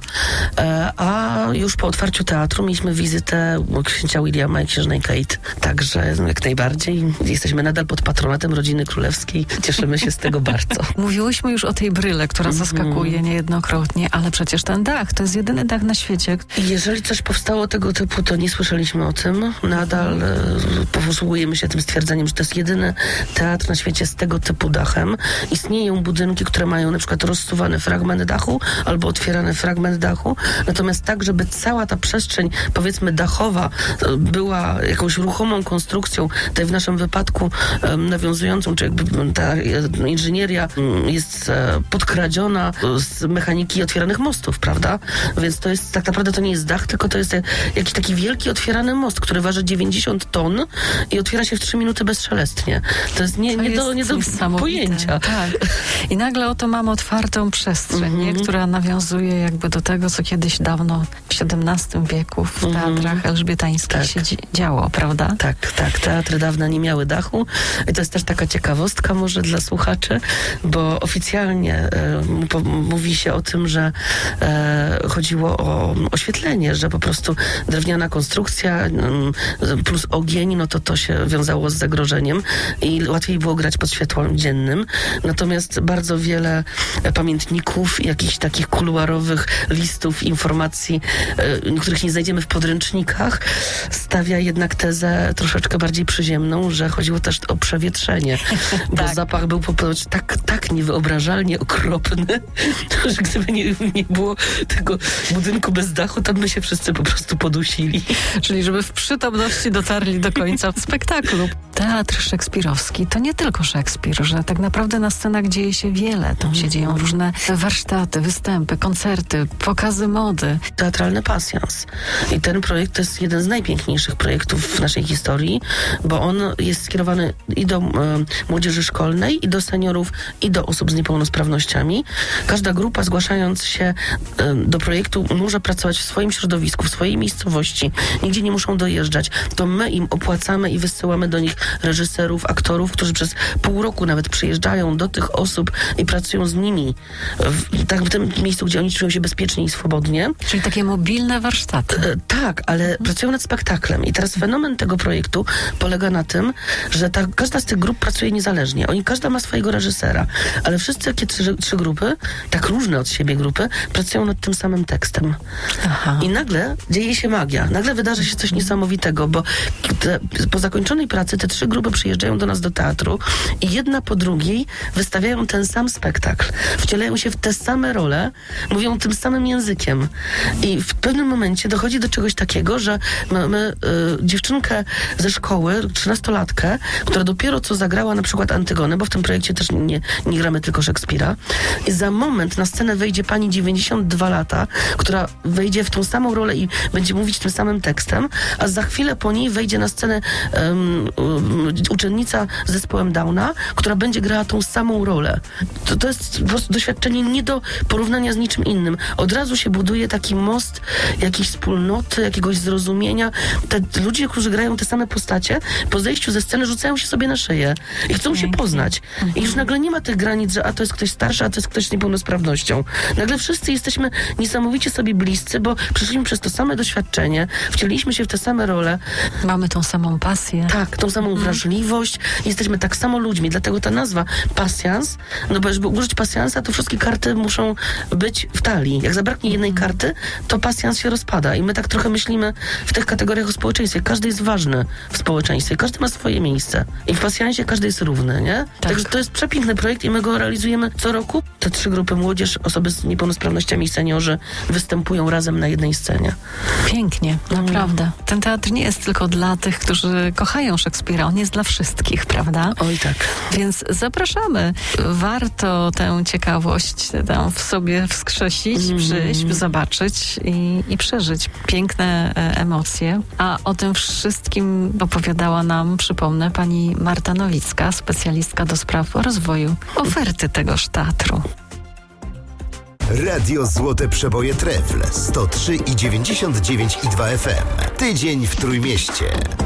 a już po otwarciu teatru mieliśmy wizytę księcia Williama i księżnej Kate. Także jak najbardziej jesteśmy nadal pod patronatem rodziny królewskiej. Cieszymy się z tego bardzo. Mówiłyśmy już o tej bryle, która zaskakuje niejednokrotnie, ale przecież ten dach, to jest jedyny dach na świecie. Jeżeli coś powstało tego typu, to nie słyszeliśmy o tym. Nadal posługujemy się tym stwierdzeniem, że to jest jedyny teatr na świecie z tego typu dachem. Istnieją budynki, które mają na przykład rozsuwany fragment dachu albo otwierany fragment dachu, natomiast tak, żeby cała ta przestrzeń, powiedzmy dachowa, była jakąś ruchomą konstrukcją, tutaj w naszym wypadku nawiązującą, czy jakby ta inżynieria jest podkradziona z mechaniki otwieranych mostów, prawda? Więc to jest, tak naprawdę to nie jest dach, tylko to jest jakiś taki wielki otwierany most, który waży 90 ton i otwiera się w 3 minuty bezszelestnie. To jest nie do pojęcia. Tak. I nagle oto mamy otwartą przestrzeń, która nawiązuje jakby do tego, co kiedyś dawno w XVII wieku w teatrach elżbietańskich się działo, prawda? Tak. Teatry dawne nie miały dachu i to jest też taka ciekawostka może dla słuchaczy, bo oficjalnie mówi się o tym, że chodziło o oświetlenie, że po prostu drewniana konstrukcja plus ogień, no to się wiązało z zagrożeniem i łatwiej było grać pod światłem dziennym. Natomiast bardzo wiele pamiętników, jakichś takich kuluarowych listów, informacji, których nie znajdziemy w podręcznikach, stawia jednak tezę troszeczkę bardziej przyziemną, że chodziło też o przewietrzenie, bo zapach był po prostu tak niewyobrażalnie okropny, że gdyby nie było tego budynku bez dachu, tam by się wszyscy po prostu podusili. Czyli żeby w przytomności dotarli do końca spektaklu. teatr szekspirowski to nie tylko Szekspir, że tak naprawdę na scenach dzieje się wiele. Tam się dzieją różne warsztaty, występy, koncerty, pokazy mody. Teatralny pasjans. I ten projekt to jest jeden z najpiękniejszych projektów w naszej historii, bo on jest skierowany i do młodzieży szkolnej, i do seniorów, i do osób z niepełnosprawnościami. Każda grupa, zgłaszając się do projektu, może pracować w swoim środowisku, w swojej miejscowości. Nigdzie nie muszą dojeżdżać. To my im opłacamy i wysyłamy do nich reżyserów, aktorów, którzy przez pół roku nawet przyjeżdżają do tych osób i pracują z nimi w tym miejscu, gdzie oni czują się bezpiecznie i swobodnie. Czyli takie mobilne warsztaty. Tak, ale pracują nad spektaklem. I teraz fenomen tego projektu polega na tym, że każda z tych grup pracuje niezależnie. Każda ma swojego reżysera, ale wszystkie trzy grupy, tak różne od siebie grupy, pracują nad tym samym tekstem. Aha. I nagle dzieje się magia. Nagle wydarzy się coś niesamowitego, bo po zakończonej pracy te trzy grupy przyjeżdżają do nas do teatru i jedna po drugiej wystawiają ten sam spektakl. Wcielają się w te same role, mówią tym samym językiem. I w pewnym momencie dochodzi do czegoś takiego, że mamy dziewczynkę ze szkoły, 13-latkę, która dopiero co zagrała na przykład Antygonę, bo w tym projekcie też nie gramy tylko Szekspira. I za moment na scenę wejdzie pani 92 lata, która wejdzie w tą samą rolę i będzie mówić tym samym tekstem, a za chwilę po niej wejdzie na scenę uczennica z zespołem Downa, która będzie grała tą samą rolę. To jest po prostu doświadczenie nie do porównania z niczym innym. Od razu się buduje taki most jakiejś wspólnoty, jakiegoś zrozumienia. Te ludzie, którzy grają te same postacie, po zejściu ze sceny rzucają się sobie na szyję i chcą się poznać. I już nagle nie ma tych granic, że to jest ktoś starszy, a to jest ktoś z niepełnosprawnością. Nagle wszyscy jesteśmy niesamowicie sobie bliscy, bo przeszliśmy przez to same doświadczenie, wcieliliśmy się w te same role. Mamy tą samą pasję. Tak, tą samą wrażliwość. Jesteśmy tak samo ludźmi, dlatego ta nazwa pasjans, no bo żeby użyć pasjansa, to wszystkie karty muszą być w talii. Jak zabraknie jednej karty, to pasjans się rozpada i my tak trochę myślimy w tych kategoriach o społeczeństwie. Każdy jest ważny w społeczeństwie, każdy ma swoje miejsce i w pasjansie każdy jest równy, nie? Tak. Także to jest przepiękny projekt i my go realizujemy co roku. Te trzy grupy młodzież, osoby z niepełnosprawnościami i seniorzy występują razem na jednej scenie. Pięknie, naprawdę. Ten teatr nie jest tylko dla tych, którzy kochają Szekspira, on jest dla wszystkich, prawda? Oj tak. Więc zapraszamy. Warto tę ciekawość tam w sobie wskrzesić, przyjść, zobaczyć i przeżyć piękne emocje. A o tym wszystkim opowiadała nam, przypomnę, pani Marta Nowicka, specjalistka do spraw rozwoju oferty tegoż teatru. Radio Złote Przeboje Trefl 103,99,2 FM. Tydzień w Trójmieście.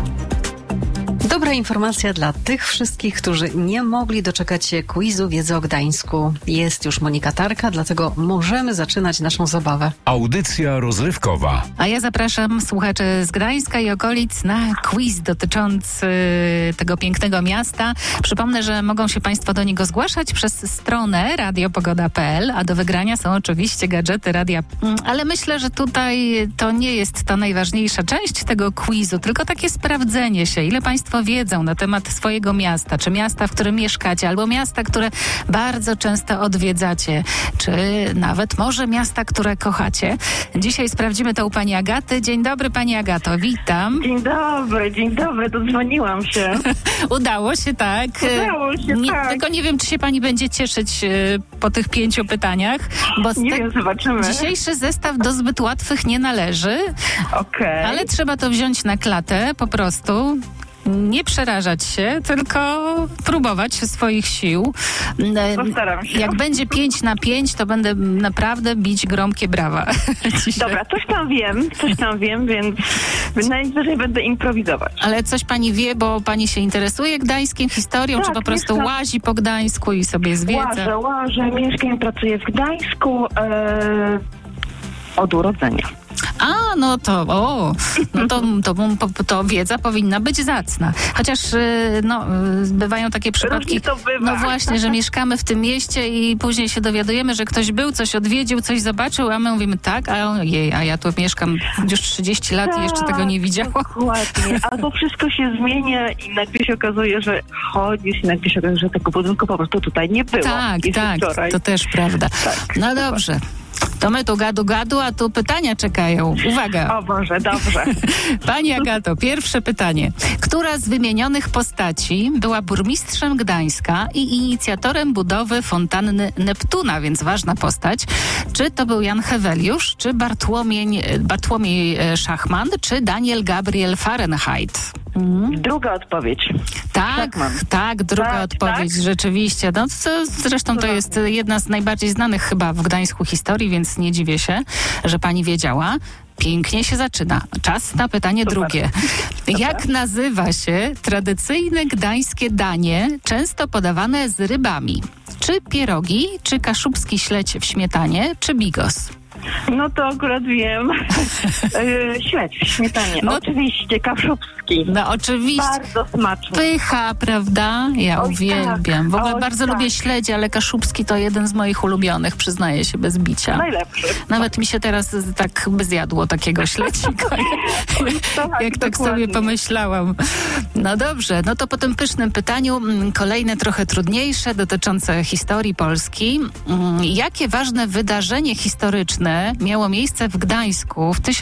Dobra informacja dla tych wszystkich, którzy nie mogli doczekać się quizu wiedzy o Gdańsku. Jest już Monika Tarka, dlatego możemy zaczynać naszą zabawę. Audycja rozrywkowa. A ja zapraszam słuchaczy z Gdańska i okolic na quiz dotyczący tego pięknego miasta. Przypomnę, że mogą się Państwo do niego zgłaszać przez stronę radiopogoda.pl, a do wygrania są oczywiście gadżety radia. Ale myślę, że tutaj to nie jest ta najważniejsza część tego quizu, tylko takie sprawdzenie się, ile Państwo wiedzą na temat swojego miasta, czy miasta, w którym mieszkacie, albo miasta, które bardzo często odwiedzacie, czy nawet może miasta, które kochacie. Dzisiaj sprawdzimy to u pani Agaty. Dzień dobry, pani Agato, witam. Dzień dobry, dodzwoniłam się. Udało się, tak? Udało się, tak. Tylko nie wiem, czy się pani będzie cieszyć po tych 5 pytaniach, bo nie wiem, zobaczymy. Dzisiejszy zestaw do zbyt łatwych nie należy, ale trzeba to wziąć na klatę po prostu. Nie przerażać się, tylko próbować swoich sił. Postaram się. Jak będzie 5-5, to będę naprawdę bić gromkie brawa. Dobra, coś tam wiem, więc najwyżej będę improwizować. Ale coś pani wie, bo pani się interesuje Gdańskiem, historią, tak, czy po prostu łazi po Gdańsku i sobie zwiedza? Łażę, mieszkam, pracuję w Gdańsku od urodzenia. A, to wiedza powinna być zacna. Chociaż bywają takie przypadki, właśnie, że mieszkamy w tym mieście i później się dowiadujemy, że ktoś był, coś odwiedził, coś zobaczył, a my mówimy tak, a ja tu mieszkam już 30 lat i jeszcze tego nie widziałam. Dokładnie. Albo wszystko się zmienia i nagle się okazuje, że chodzisz i nagle się okazuje, że tego budynku po prostu tutaj nie było. Tak, wczoraj. to też prawda. Tak, no dobrze. To my tu gadu, a tu pytania czekają. Uwaga. O Boże, dobrze. Pani Agato, pierwsze pytanie. Która z wymienionych postaci była burmistrzem Gdańska i inicjatorem budowy fontanny Neptuna, więc ważna postać? Czy to był Jan Heweliusz, czy Bartłomiej Szachman, czy Daniel Gabriel Fahrenheit? Druga odpowiedź. Tak, druga odpowiedź, rzeczywiście. No, zresztą to jest jedna z najbardziej znanych chyba w Gdańsku historii, więc nie dziwię się, że pani wiedziała. Pięknie się zaczyna. Czas na pytanie drugie. Jak nazywa się tradycyjne gdańskie danie, często podawane z rybami? Czy pierogi, czy kaszubski śledź w śmietanie, czy bigos? No to akurat wiem. Śledź w śmietanie. No, oczywiście, kaszubski. No oczywiście. Bardzo smaczny. Pycha, prawda? Ja uwielbiam. W ogóle bardzo lubię śledzie, ale kaszubski to jeden z moich ulubionych, przyznaję się bez bicia. Najlepszy. Nawet mi się teraz tak by zjadło takiego śledzika, jak tak sobie pomyślałam. No dobrze, no to po tym pysznym pytaniu kolejne trochę trudniejsze, dotyczące historii Polski. Jakie ważne wydarzenie historyczne miało miejsce w Gdańsku w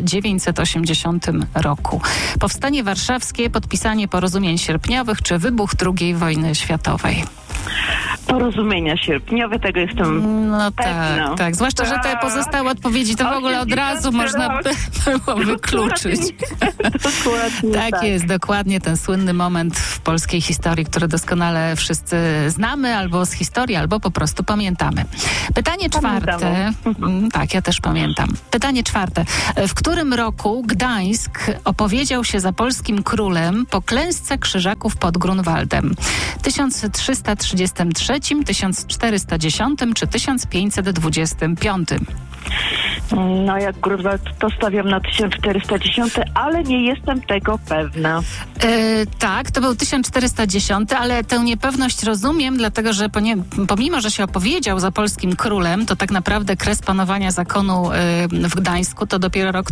1980 roku? Powstanie warszawskie, podpisanie porozumień sierpniowych czy wybuch II wojny światowej? Porozumienia sierpniowe, tego jestem pewna. Tak. Zwłaszcza, że te pozostałe odpowiedzi to w ogóle od razu można było wykluczyć. Dokładnie tak jest, dokładnie ten słynny moment w polskiej historii, który doskonale wszyscy znamy, albo z historii, albo po prostu pamiętamy. Pytanie czwarte. Tak, ja też pamiętam. Pytanie czwarte. W którym roku Gdańsk opowiedział się za polskim królem po klęsce Krzyżaków pod Grunwaldem? 1333, 1410 czy 1525? No jak Grunwald to stawiam na 1410, ale nie jestem tego pewna. Tak, to był 1410, ale tę niepewność rozumiem, dlatego że pomimo, że się opowiedział za polskim królem, to tak naprawdę kres panowania zakonu w Gdańsku to dopiero rok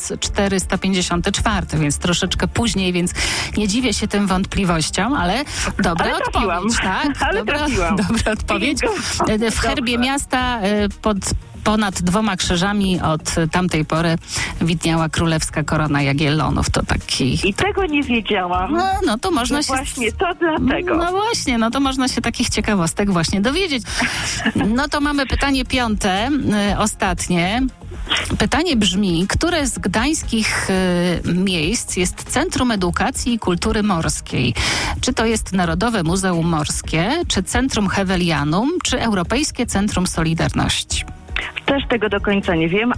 1454, więc troszeczkę później, więc nie dziwię się tym wątpliwościom, ale dobra odpowiedź. Tak, dobra odpowiedź. W herbie miasta pod ponad 2 krzyżami od tamtej pory widniała królewska korona Jagiellonów. To taki... I tego nie wiedziałam. No to można no się... Właśnie, to dlatego. No właśnie, no to można się takich ciekawostek właśnie dowiedzieć. No to mamy pytanie 5, ostatnie. Pytanie brzmi, które z gdańskich miejsc jest Centrum Edukacji i Kultury Morskiej? Czy to jest Narodowe Muzeum Morskie, czy Centrum Hewelianum, czy Europejskie Centrum Solidarności? Też tego do końca nie wiem,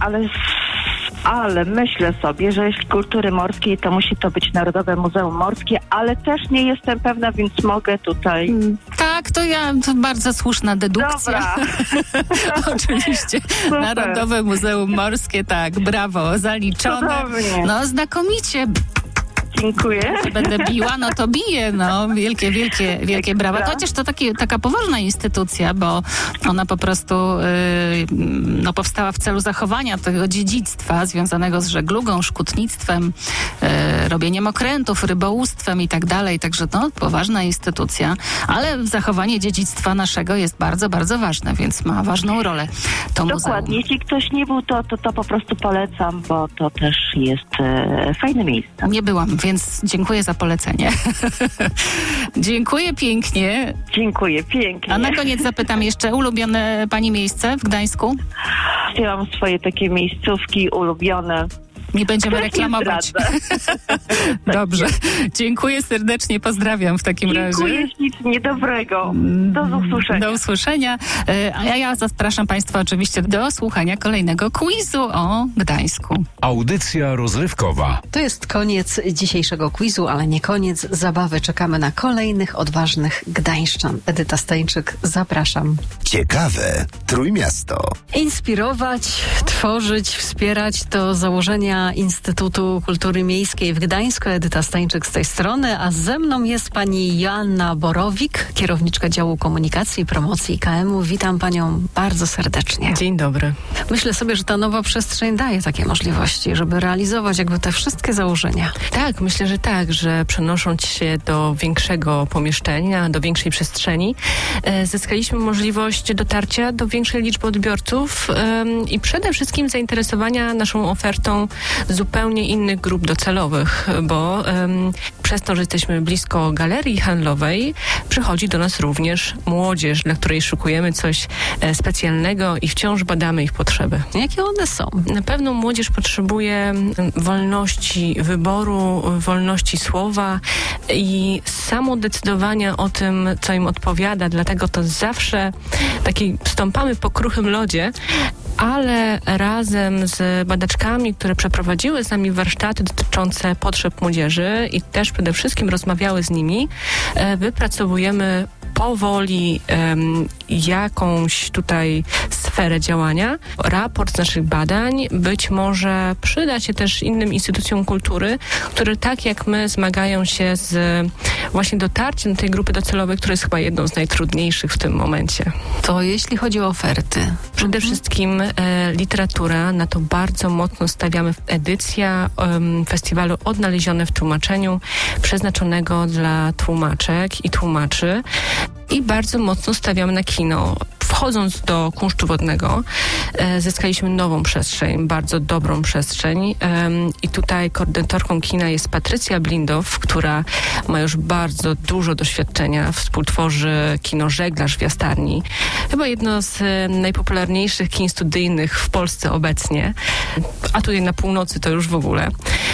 ale myślę sobie, że jeśli kultury morskiej, to musi to być Narodowe Muzeum Morskie, ale też nie jestem pewna, więc mogę tutaj... Tak, to bardzo słuszna dedukcja. Oczywiście. Super. Narodowe Muzeum Morskie, tak, brawo, zaliczone. Cudownie. No znakomicie. Dziękuję. Będę biła, no to biję, no. Wielkie brawa. To chociaż to taka poważna instytucja, bo ona po prostu powstała w celu zachowania tego dziedzictwa związanego z żeglugą, szkutnictwem, robieniem okrętów, rybołówstwem i tak dalej. Także poważna instytucja, ale zachowanie dziedzictwa naszego jest bardzo, bardzo ważne, więc ma ważną rolę to muzeum. Dokładnie. Jeśli ktoś nie był, to po prostu polecam, bo to też jest fajne miejsce. Nie byłam, więc dziękuję za polecenie. Dziękuję pięknie. Dziękuję pięknie. A na koniec zapytam jeszcze, ulubione pani miejsce w Gdańsku? Ja mam swoje takie miejscówki ulubione. Nie będziemy reklamować. Dobrze. Dziękuję serdecznie, pozdrawiam w takim razie. Dziękuję ślicznie, dobrego. Do usłyszenia. Do usłyszenia. A ja zapraszam Państwa oczywiście do słuchania kolejnego quizu o Gdańsku. Audycja rozrywkowa. To jest koniec dzisiejszego quizu, ale nie koniec zabawy. Czekamy na kolejnych odważnych gdańszczan. Edyta Stańczyk, zapraszam. Ciekawe Trójmiasto. Inspirować, tworzyć, wspierać to założenia Celina Instytutu Kultury Miejskiej w Gdańsku, Edyta Stańczyk z tej strony, a ze mną jest pani Joanna Borowik, kierowniczka działu komunikacji i promocji IKM-u. Witam panią bardzo serdecznie. Dzień dobry. Myślę sobie, że ta nowa przestrzeń daje takie możliwości, żeby realizować jakby te wszystkie założenia. Tak, myślę, że tak, że przenosząc się do większego pomieszczenia, do większej przestrzeni, zyskaliśmy możliwość dotarcia do większej liczby odbiorców i przede wszystkim zainteresowania naszą ofertą zupełnie innych grup docelowych, bo przez to, że jesteśmy blisko galerii handlowej, przychodzi do nas również młodzież, dla której szukujemy coś specjalnego i wciąż badamy ich potrzeby. Jakie one są? Na pewno młodzież potrzebuje wolności wyboru, wolności słowa i samodecydowania o tym, co im odpowiada, dlatego to zawsze taki stąpamy po kruchym lodzie, ale razem z badaczkami, które przeprowadziły z nami warsztaty dotyczące potrzeb młodzieży i też przede wszystkim rozmawiały z nimi, wypracowujemy powoli jakąś tutaj sferę działania. Raport z naszych badań być może przyda się też innym instytucjom kultury, które tak jak my zmagają się z właśnie dotarciem do tej grupy docelowej, która jest chyba jedną z najtrudniejszych w tym momencie. To jeśli chodzi o oferty? Przede wszystkim literatura, na to bardzo mocno stawiamy. Edycja festiwalu Odnalezione w tłumaczeniu, przeznaczonego dla tłumaczek i tłumaczy. I bardzo mocno stawiamy na kino. Wchodząc do kunsztu wodnego, zyskaliśmy nową przestrzeń, bardzo dobrą przestrzeń. I tutaj koordynatorką kina jest Patrycja Blindow, która ma już bardzo dużo doświadczenia. Współtworzy kino Żeglarz w Jastarni. Chyba jedno z najpopularniejszych kin studyjnych w Polsce obecnie. A tutaj na północy to już w ogóle.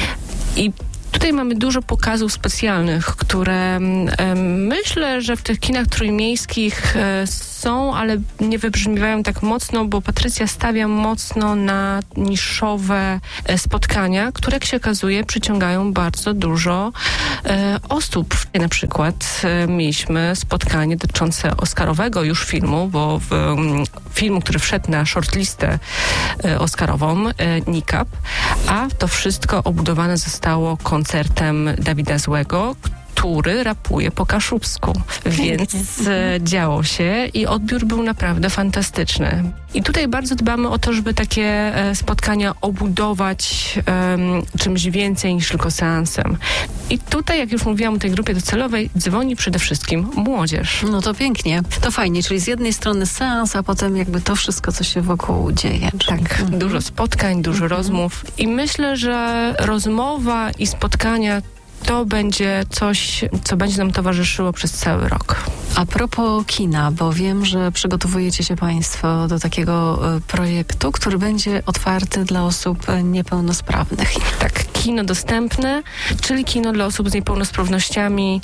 I tutaj mamy dużo pokazów specjalnych, które myślę, że w tych kinach trójmiejskich są, ale nie wybrzmiewają tak mocno, bo Patrycja stawia mocno na niszowe spotkania, które jak się okazuje przyciągają bardzo dużo osób. Na przykład mieliśmy spotkanie dotyczące oscarowego już filmu, bo filmu, który wszedł na shortlistę oscarową, NICAP, a to wszystko obudowane zostało koncertem Dawida Złego, który rapuje po kaszubsku. Więc działo się i odbiór był naprawdę fantastyczny. I tutaj bardzo dbamy o to, żeby takie spotkania obudować czymś więcej niż tylko seansem. I tutaj, jak już mówiłam o tej grupie docelowej, dzwoni przede wszystkim młodzież. No to pięknie. To fajnie, czyli z jednej strony seans, a potem jakby to wszystko, co się wokół dzieje. Czyli... Tak, dużo spotkań, dużo rozmów. I myślę, że rozmowa i spotkania to będzie coś, co będzie nam towarzyszyło przez cały rok. A propos kina, bo wiem, że przygotowujecie się państwo do takiego projektu, który będzie otwarty dla osób niepełnosprawnych. Tak, kino dostępne, czyli kino dla osób z niepełnosprawnościami,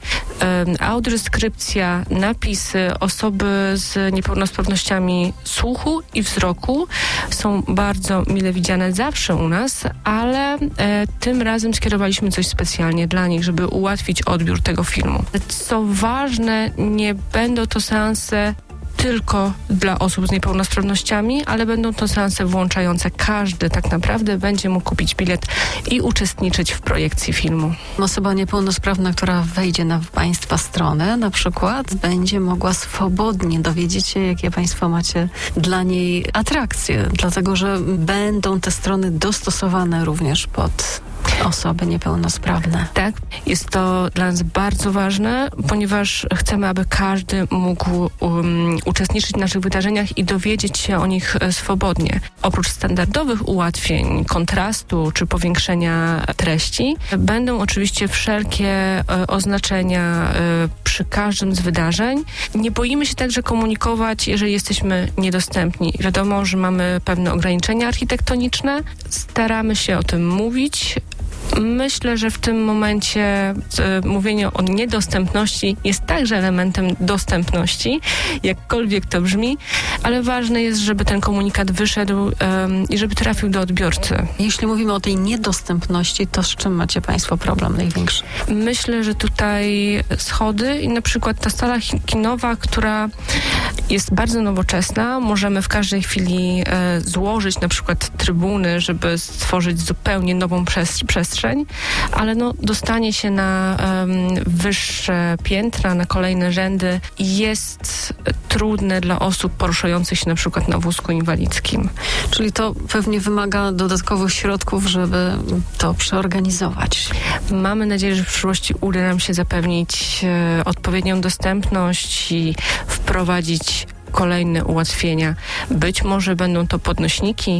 audiodeskrypcja, napisy. Osoby z niepełnosprawnościami słuchu i wzroku są bardzo mile widziane zawsze u nas, ale tym razem skierowaliśmy coś specjalnie dla nich, żeby ułatwić odbiór tego filmu. Co ważne, nie będą to seanse tylko dla osób z niepełnosprawnościami, ale będą to seanse włączające. Każdy tak naprawdę będzie mógł kupić bilet i uczestniczyć w projekcji filmu. Osoba niepełnosprawna, która wejdzie na państwa stronę na przykład, będzie mogła swobodnie dowiedzieć się, jakie państwo macie dla niej atrakcje, dlatego że będą te strony dostosowane również pod osoby niepełnosprawne. Tak, jest to dla nas bardzo ważne, ponieważ chcemy, aby każdy mógł uczestniczyć w naszych wydarzeniach i dowiedzieć się o nich swobodnie. Oprócz standardowych ułatwień, kontrastu czy powiększenia treści, będą oczywiście wszelkie oznaczenia przy każdym z wydarzeń. Nie boimy się także komunikować, jeżeli jesteśmy niedostępni. Wiadomo, że mamy pewne ograniczenia architektoniczne. Staramy się o tym mówić. Myślę, że w tym momencie mówienie o niedostępności jest także elementem dostępności, jakkolwiek to brzmi, ale ważne jest, żeby ten komunikat wyszedł i żeby trafił do odbiorcy. Jeśli mówimy o tej niedostępności, to z czym macie państwo problem największy? Myślę, że tutaj schody i na przykład ta sala kinowa, która jest bardzo nowoczesna. Możemy w każdej chwili złożyć na przykład trybuny, żeby stworzyć zupełnie nową przestrzeń, ale dostanie się na wyższe piętra, na kolejne rzędy jest trudne dla osób poruszających się na przykład na wózku inwalidzkim. Czyli to pewnie wymaga dodatkowych środków, żeby to przeorganizować. Mamy nadzieję, że w przyszłości uda nam się zapewnić odpowiednią dostępność i wprowadzić kolejne ułatwienia. Być może będą to podnośniki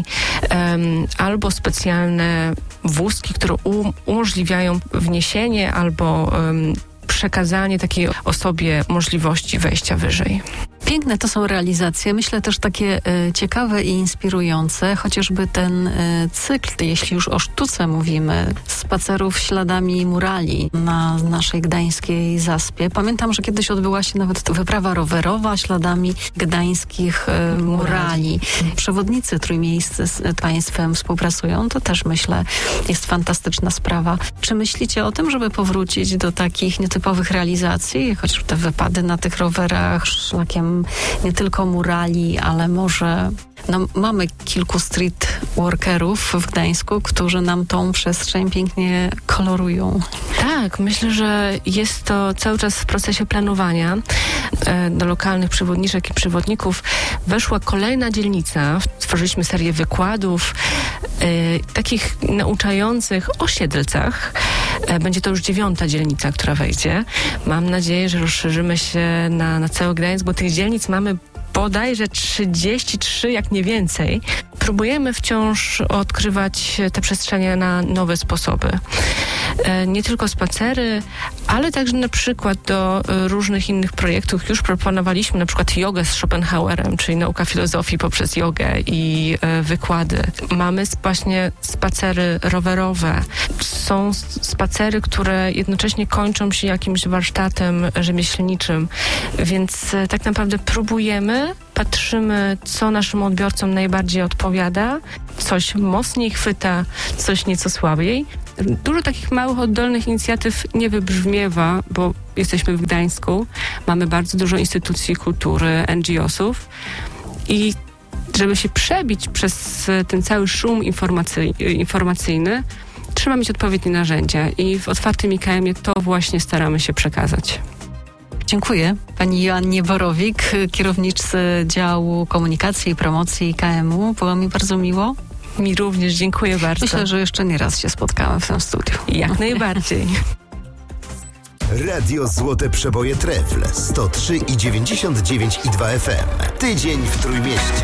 albo specjalne wózki, które umożliwiają wniesienie albo przekazanie takiej osobie możliwości wejścia wyżej. Piękne to są realizacje, myślę też takie ciekawe i inspirujące, chociażby ten cykl, jeśli już o sztuce mówimy, spacerów śladami murali na naszej gdańskiej zaspie. Pamiętam, że kiedyś odbyła się nawet wyprawa rowerowa śladami gdańskich murali. Przewodnicy trójmiejscy z państwem współpracują, to też myślę jest fantastyczna sprawa. Czy myślicie o tym, żeby powrócić do takich nietypowych realizacji, chociaż te wypady na tych rowerach szlakiem nie tylko murali, ale może mamy kilku street workerów w Gdańsku, którzy nam tą przestrzeń pięknie kolorują. Tak, myślę, że jest to cały czas w procesie planowania. Do lokalnych przewodniczek i przewodników weszła kolejna dzielnica. Stworzyliśmy serię wykładów takich nauczających o Siedlcach. Będzie to już 9. dzielnica, która wejdzie. Mam nadzieję, że rozszerzymy się na cały Gdańsk, bo tych dzielnic mamy bodajże 33, jak nie więcej. Próbujemy wciąż odkrywać te przestrzenie na nowe sposoby. Nie tylko spacery, ale także na przykład do różnych innych projektów już proponowaliśmy na przykład jogę z Schopenhauerem, czyli nauka filozofii poprzez jogę i wykłady. Mamy właśnie spacery rowerowe. Są spacery, które jednocześnie kończą się jakimś warsztatem rzemieślniczym, więc tak naprawdę próbujemy, patrzymy, co naszym odbiorcom najbardziej odpowiada, coś mocniej chwyta, coś nieco słabiej. Dużo takich małych, oddolnych inicjatyw nie wybrzmiewa, bo jesteśmy w Gdańsku, mamy bardzo dużo instytucji kultury, NGO-sów i żeby się przebić przez ten cały szum informacyjny, trzeba mieć odpowiednie narzędzia i w Otwartym IKM-ie to właśnie staramy się przekazać. Dziękuję pani Joannie Borowik, kierowniczce działu komunikacji i promocji IKM-u. Było mi bardzo miło. Mi również, dziękuję bardzo. Myślę, że jeszcze nie raz się spotkamy w tym studiu. Jak najbardziej. Radio Złote Przeboje Trefl 103,99 i 2 FM. Tydzień w Trójmieście.